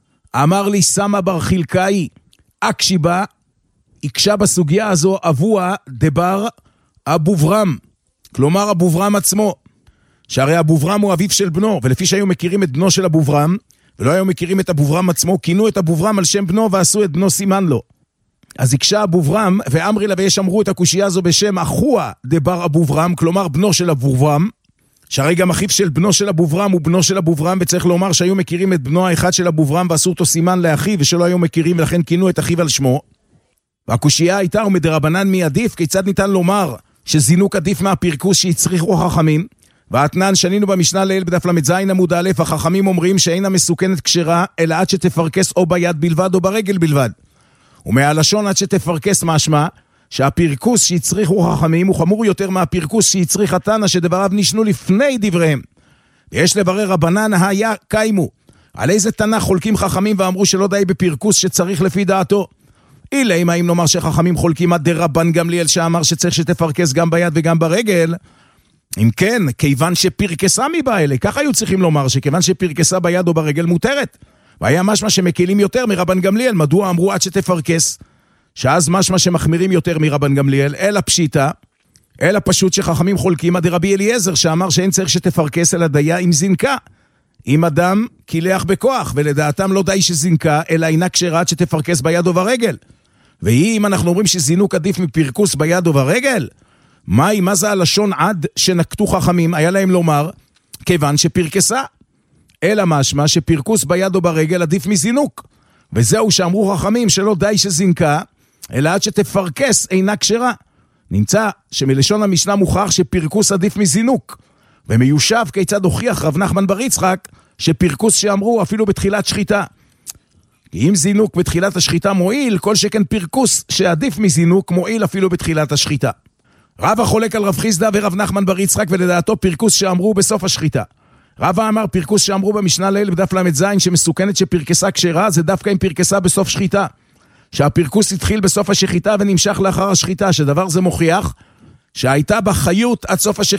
אמר לי סמא בר חילקאי, אקשיבה, הקשה בסוגיה הזו אבוה דבר אבו ורם, כלומר אבו ורם עצמו, שהרי אבו ורם הוא אביו של בנו, ולפי שהיו מכירים את בנו של אבו ורם, ולא היו מכירים את אבו ורם עצמו, כינו את אבו ורם על שם בנו ועשו את בנו סימן לו. אז הקשה אבו ורם, ואמרי לה ויש אמרו את הקושייה הזו בשם אחוה דבר אבו ורם, כלומר בנו של אבו ורם, שהרי גם אחיו של בנו של אבו ורם הוא בנו של אבו ורם, וצריך לומר שהיו מכירים את בנו האחד של אבו ורם ועשו אותו סימן לאחיו, ושלא היו מכירים ולכן כינו את אחיו על שמו. והקושייה הייתה, ומדרבנן מי עדיף? כיצד ניתן לומר שזינוק עדיף מהפרקוס שהצריכו חכמים? ואתנן שנינו במשנה ליל בדף למד זין עמוד א', החכמים אומרים שאינה מסוכנת כשרה, אלא עד שתפרקס או ביד בלבד או ברגל בלבד. ומהלשון עד שתפרקס משמע, שהפרקוס שהצריכו חכמים הוא חמור יותר מהפרקוס שהצריך התנא שדבריו נשנו לפני דבריהם. ויש לברר רבנן היה קיימו, על איזה תנא חולקים חכמים ואמרו שלא די בפרקוס שצריך לפי דעתו. אילא אם נאמר שחכמים חולקים עד דרבן גמליאל שאמר שצריך שתפרקס גם ביד וגם ברגל, אם כן, כיוון שפרקסה מבעלה, ככה היו צריכים לומר שכיוון שפרקסה ביד או ברגל מותרת, והיה משמע שמקילים יותר מרבן גמליאל. מדוע אמרו עד שתפרקס? שאז משמע שמחמירים יותר מרבן גמליאל, אלא פשיטה, אלא פשוט שחכמים חולקים עד רבי אליעזר שאמר שאין צריך שתפרקס אלא דיה עם זינקה, אם אדם קילח בכוח, ולדעתם לא די שזינקה, אלא אינה כשרה עד שתפרקס ביד או ברגל. והיא, אם אנחנו אומרים שזינוק עדיף מפרקוס ביד או ברגל, מה זה הלשון עד שנקטו חכמים? היה להם לומר, כיוון שפרקסה. אלא משמע שפרקוס ביד או ברגל עדיף מזינוק. וזהו שאמרו חכמים שלא די שזינקה, אלא עד שתפרקס אינה כשרה. נמצא שמלשון המשנה מוכח שפרקוס עדיף מזינוק. ומיושב כיצד הוכיח רב נחמן בר יצחק שפרקוס שאמרו אפילו בתחילת שחיטה. כי אם זינוק בתחילת השחיטה מועיל, כל שכן פרקוס שעדיף מזינוק מועיל אפילו בתחילת השחיטה. רב החולק על רב חיסדא ורב נחמן בר יצחק, ולדעתו פרקוס שאמרו בסוף השחיטה. רב אמר פרקוס שאמרו במשנה ליל בדף למד זין שמסוכנת שפרקסה כשרה, זה דווקא עם פרקסה בסוף שחיטה. שהפרקוס התחיל בסוף השחיטה ונמשך לאחר השחיטה, שדבר זה מוכיח שהייתה בחיות עד סוף השחיטה.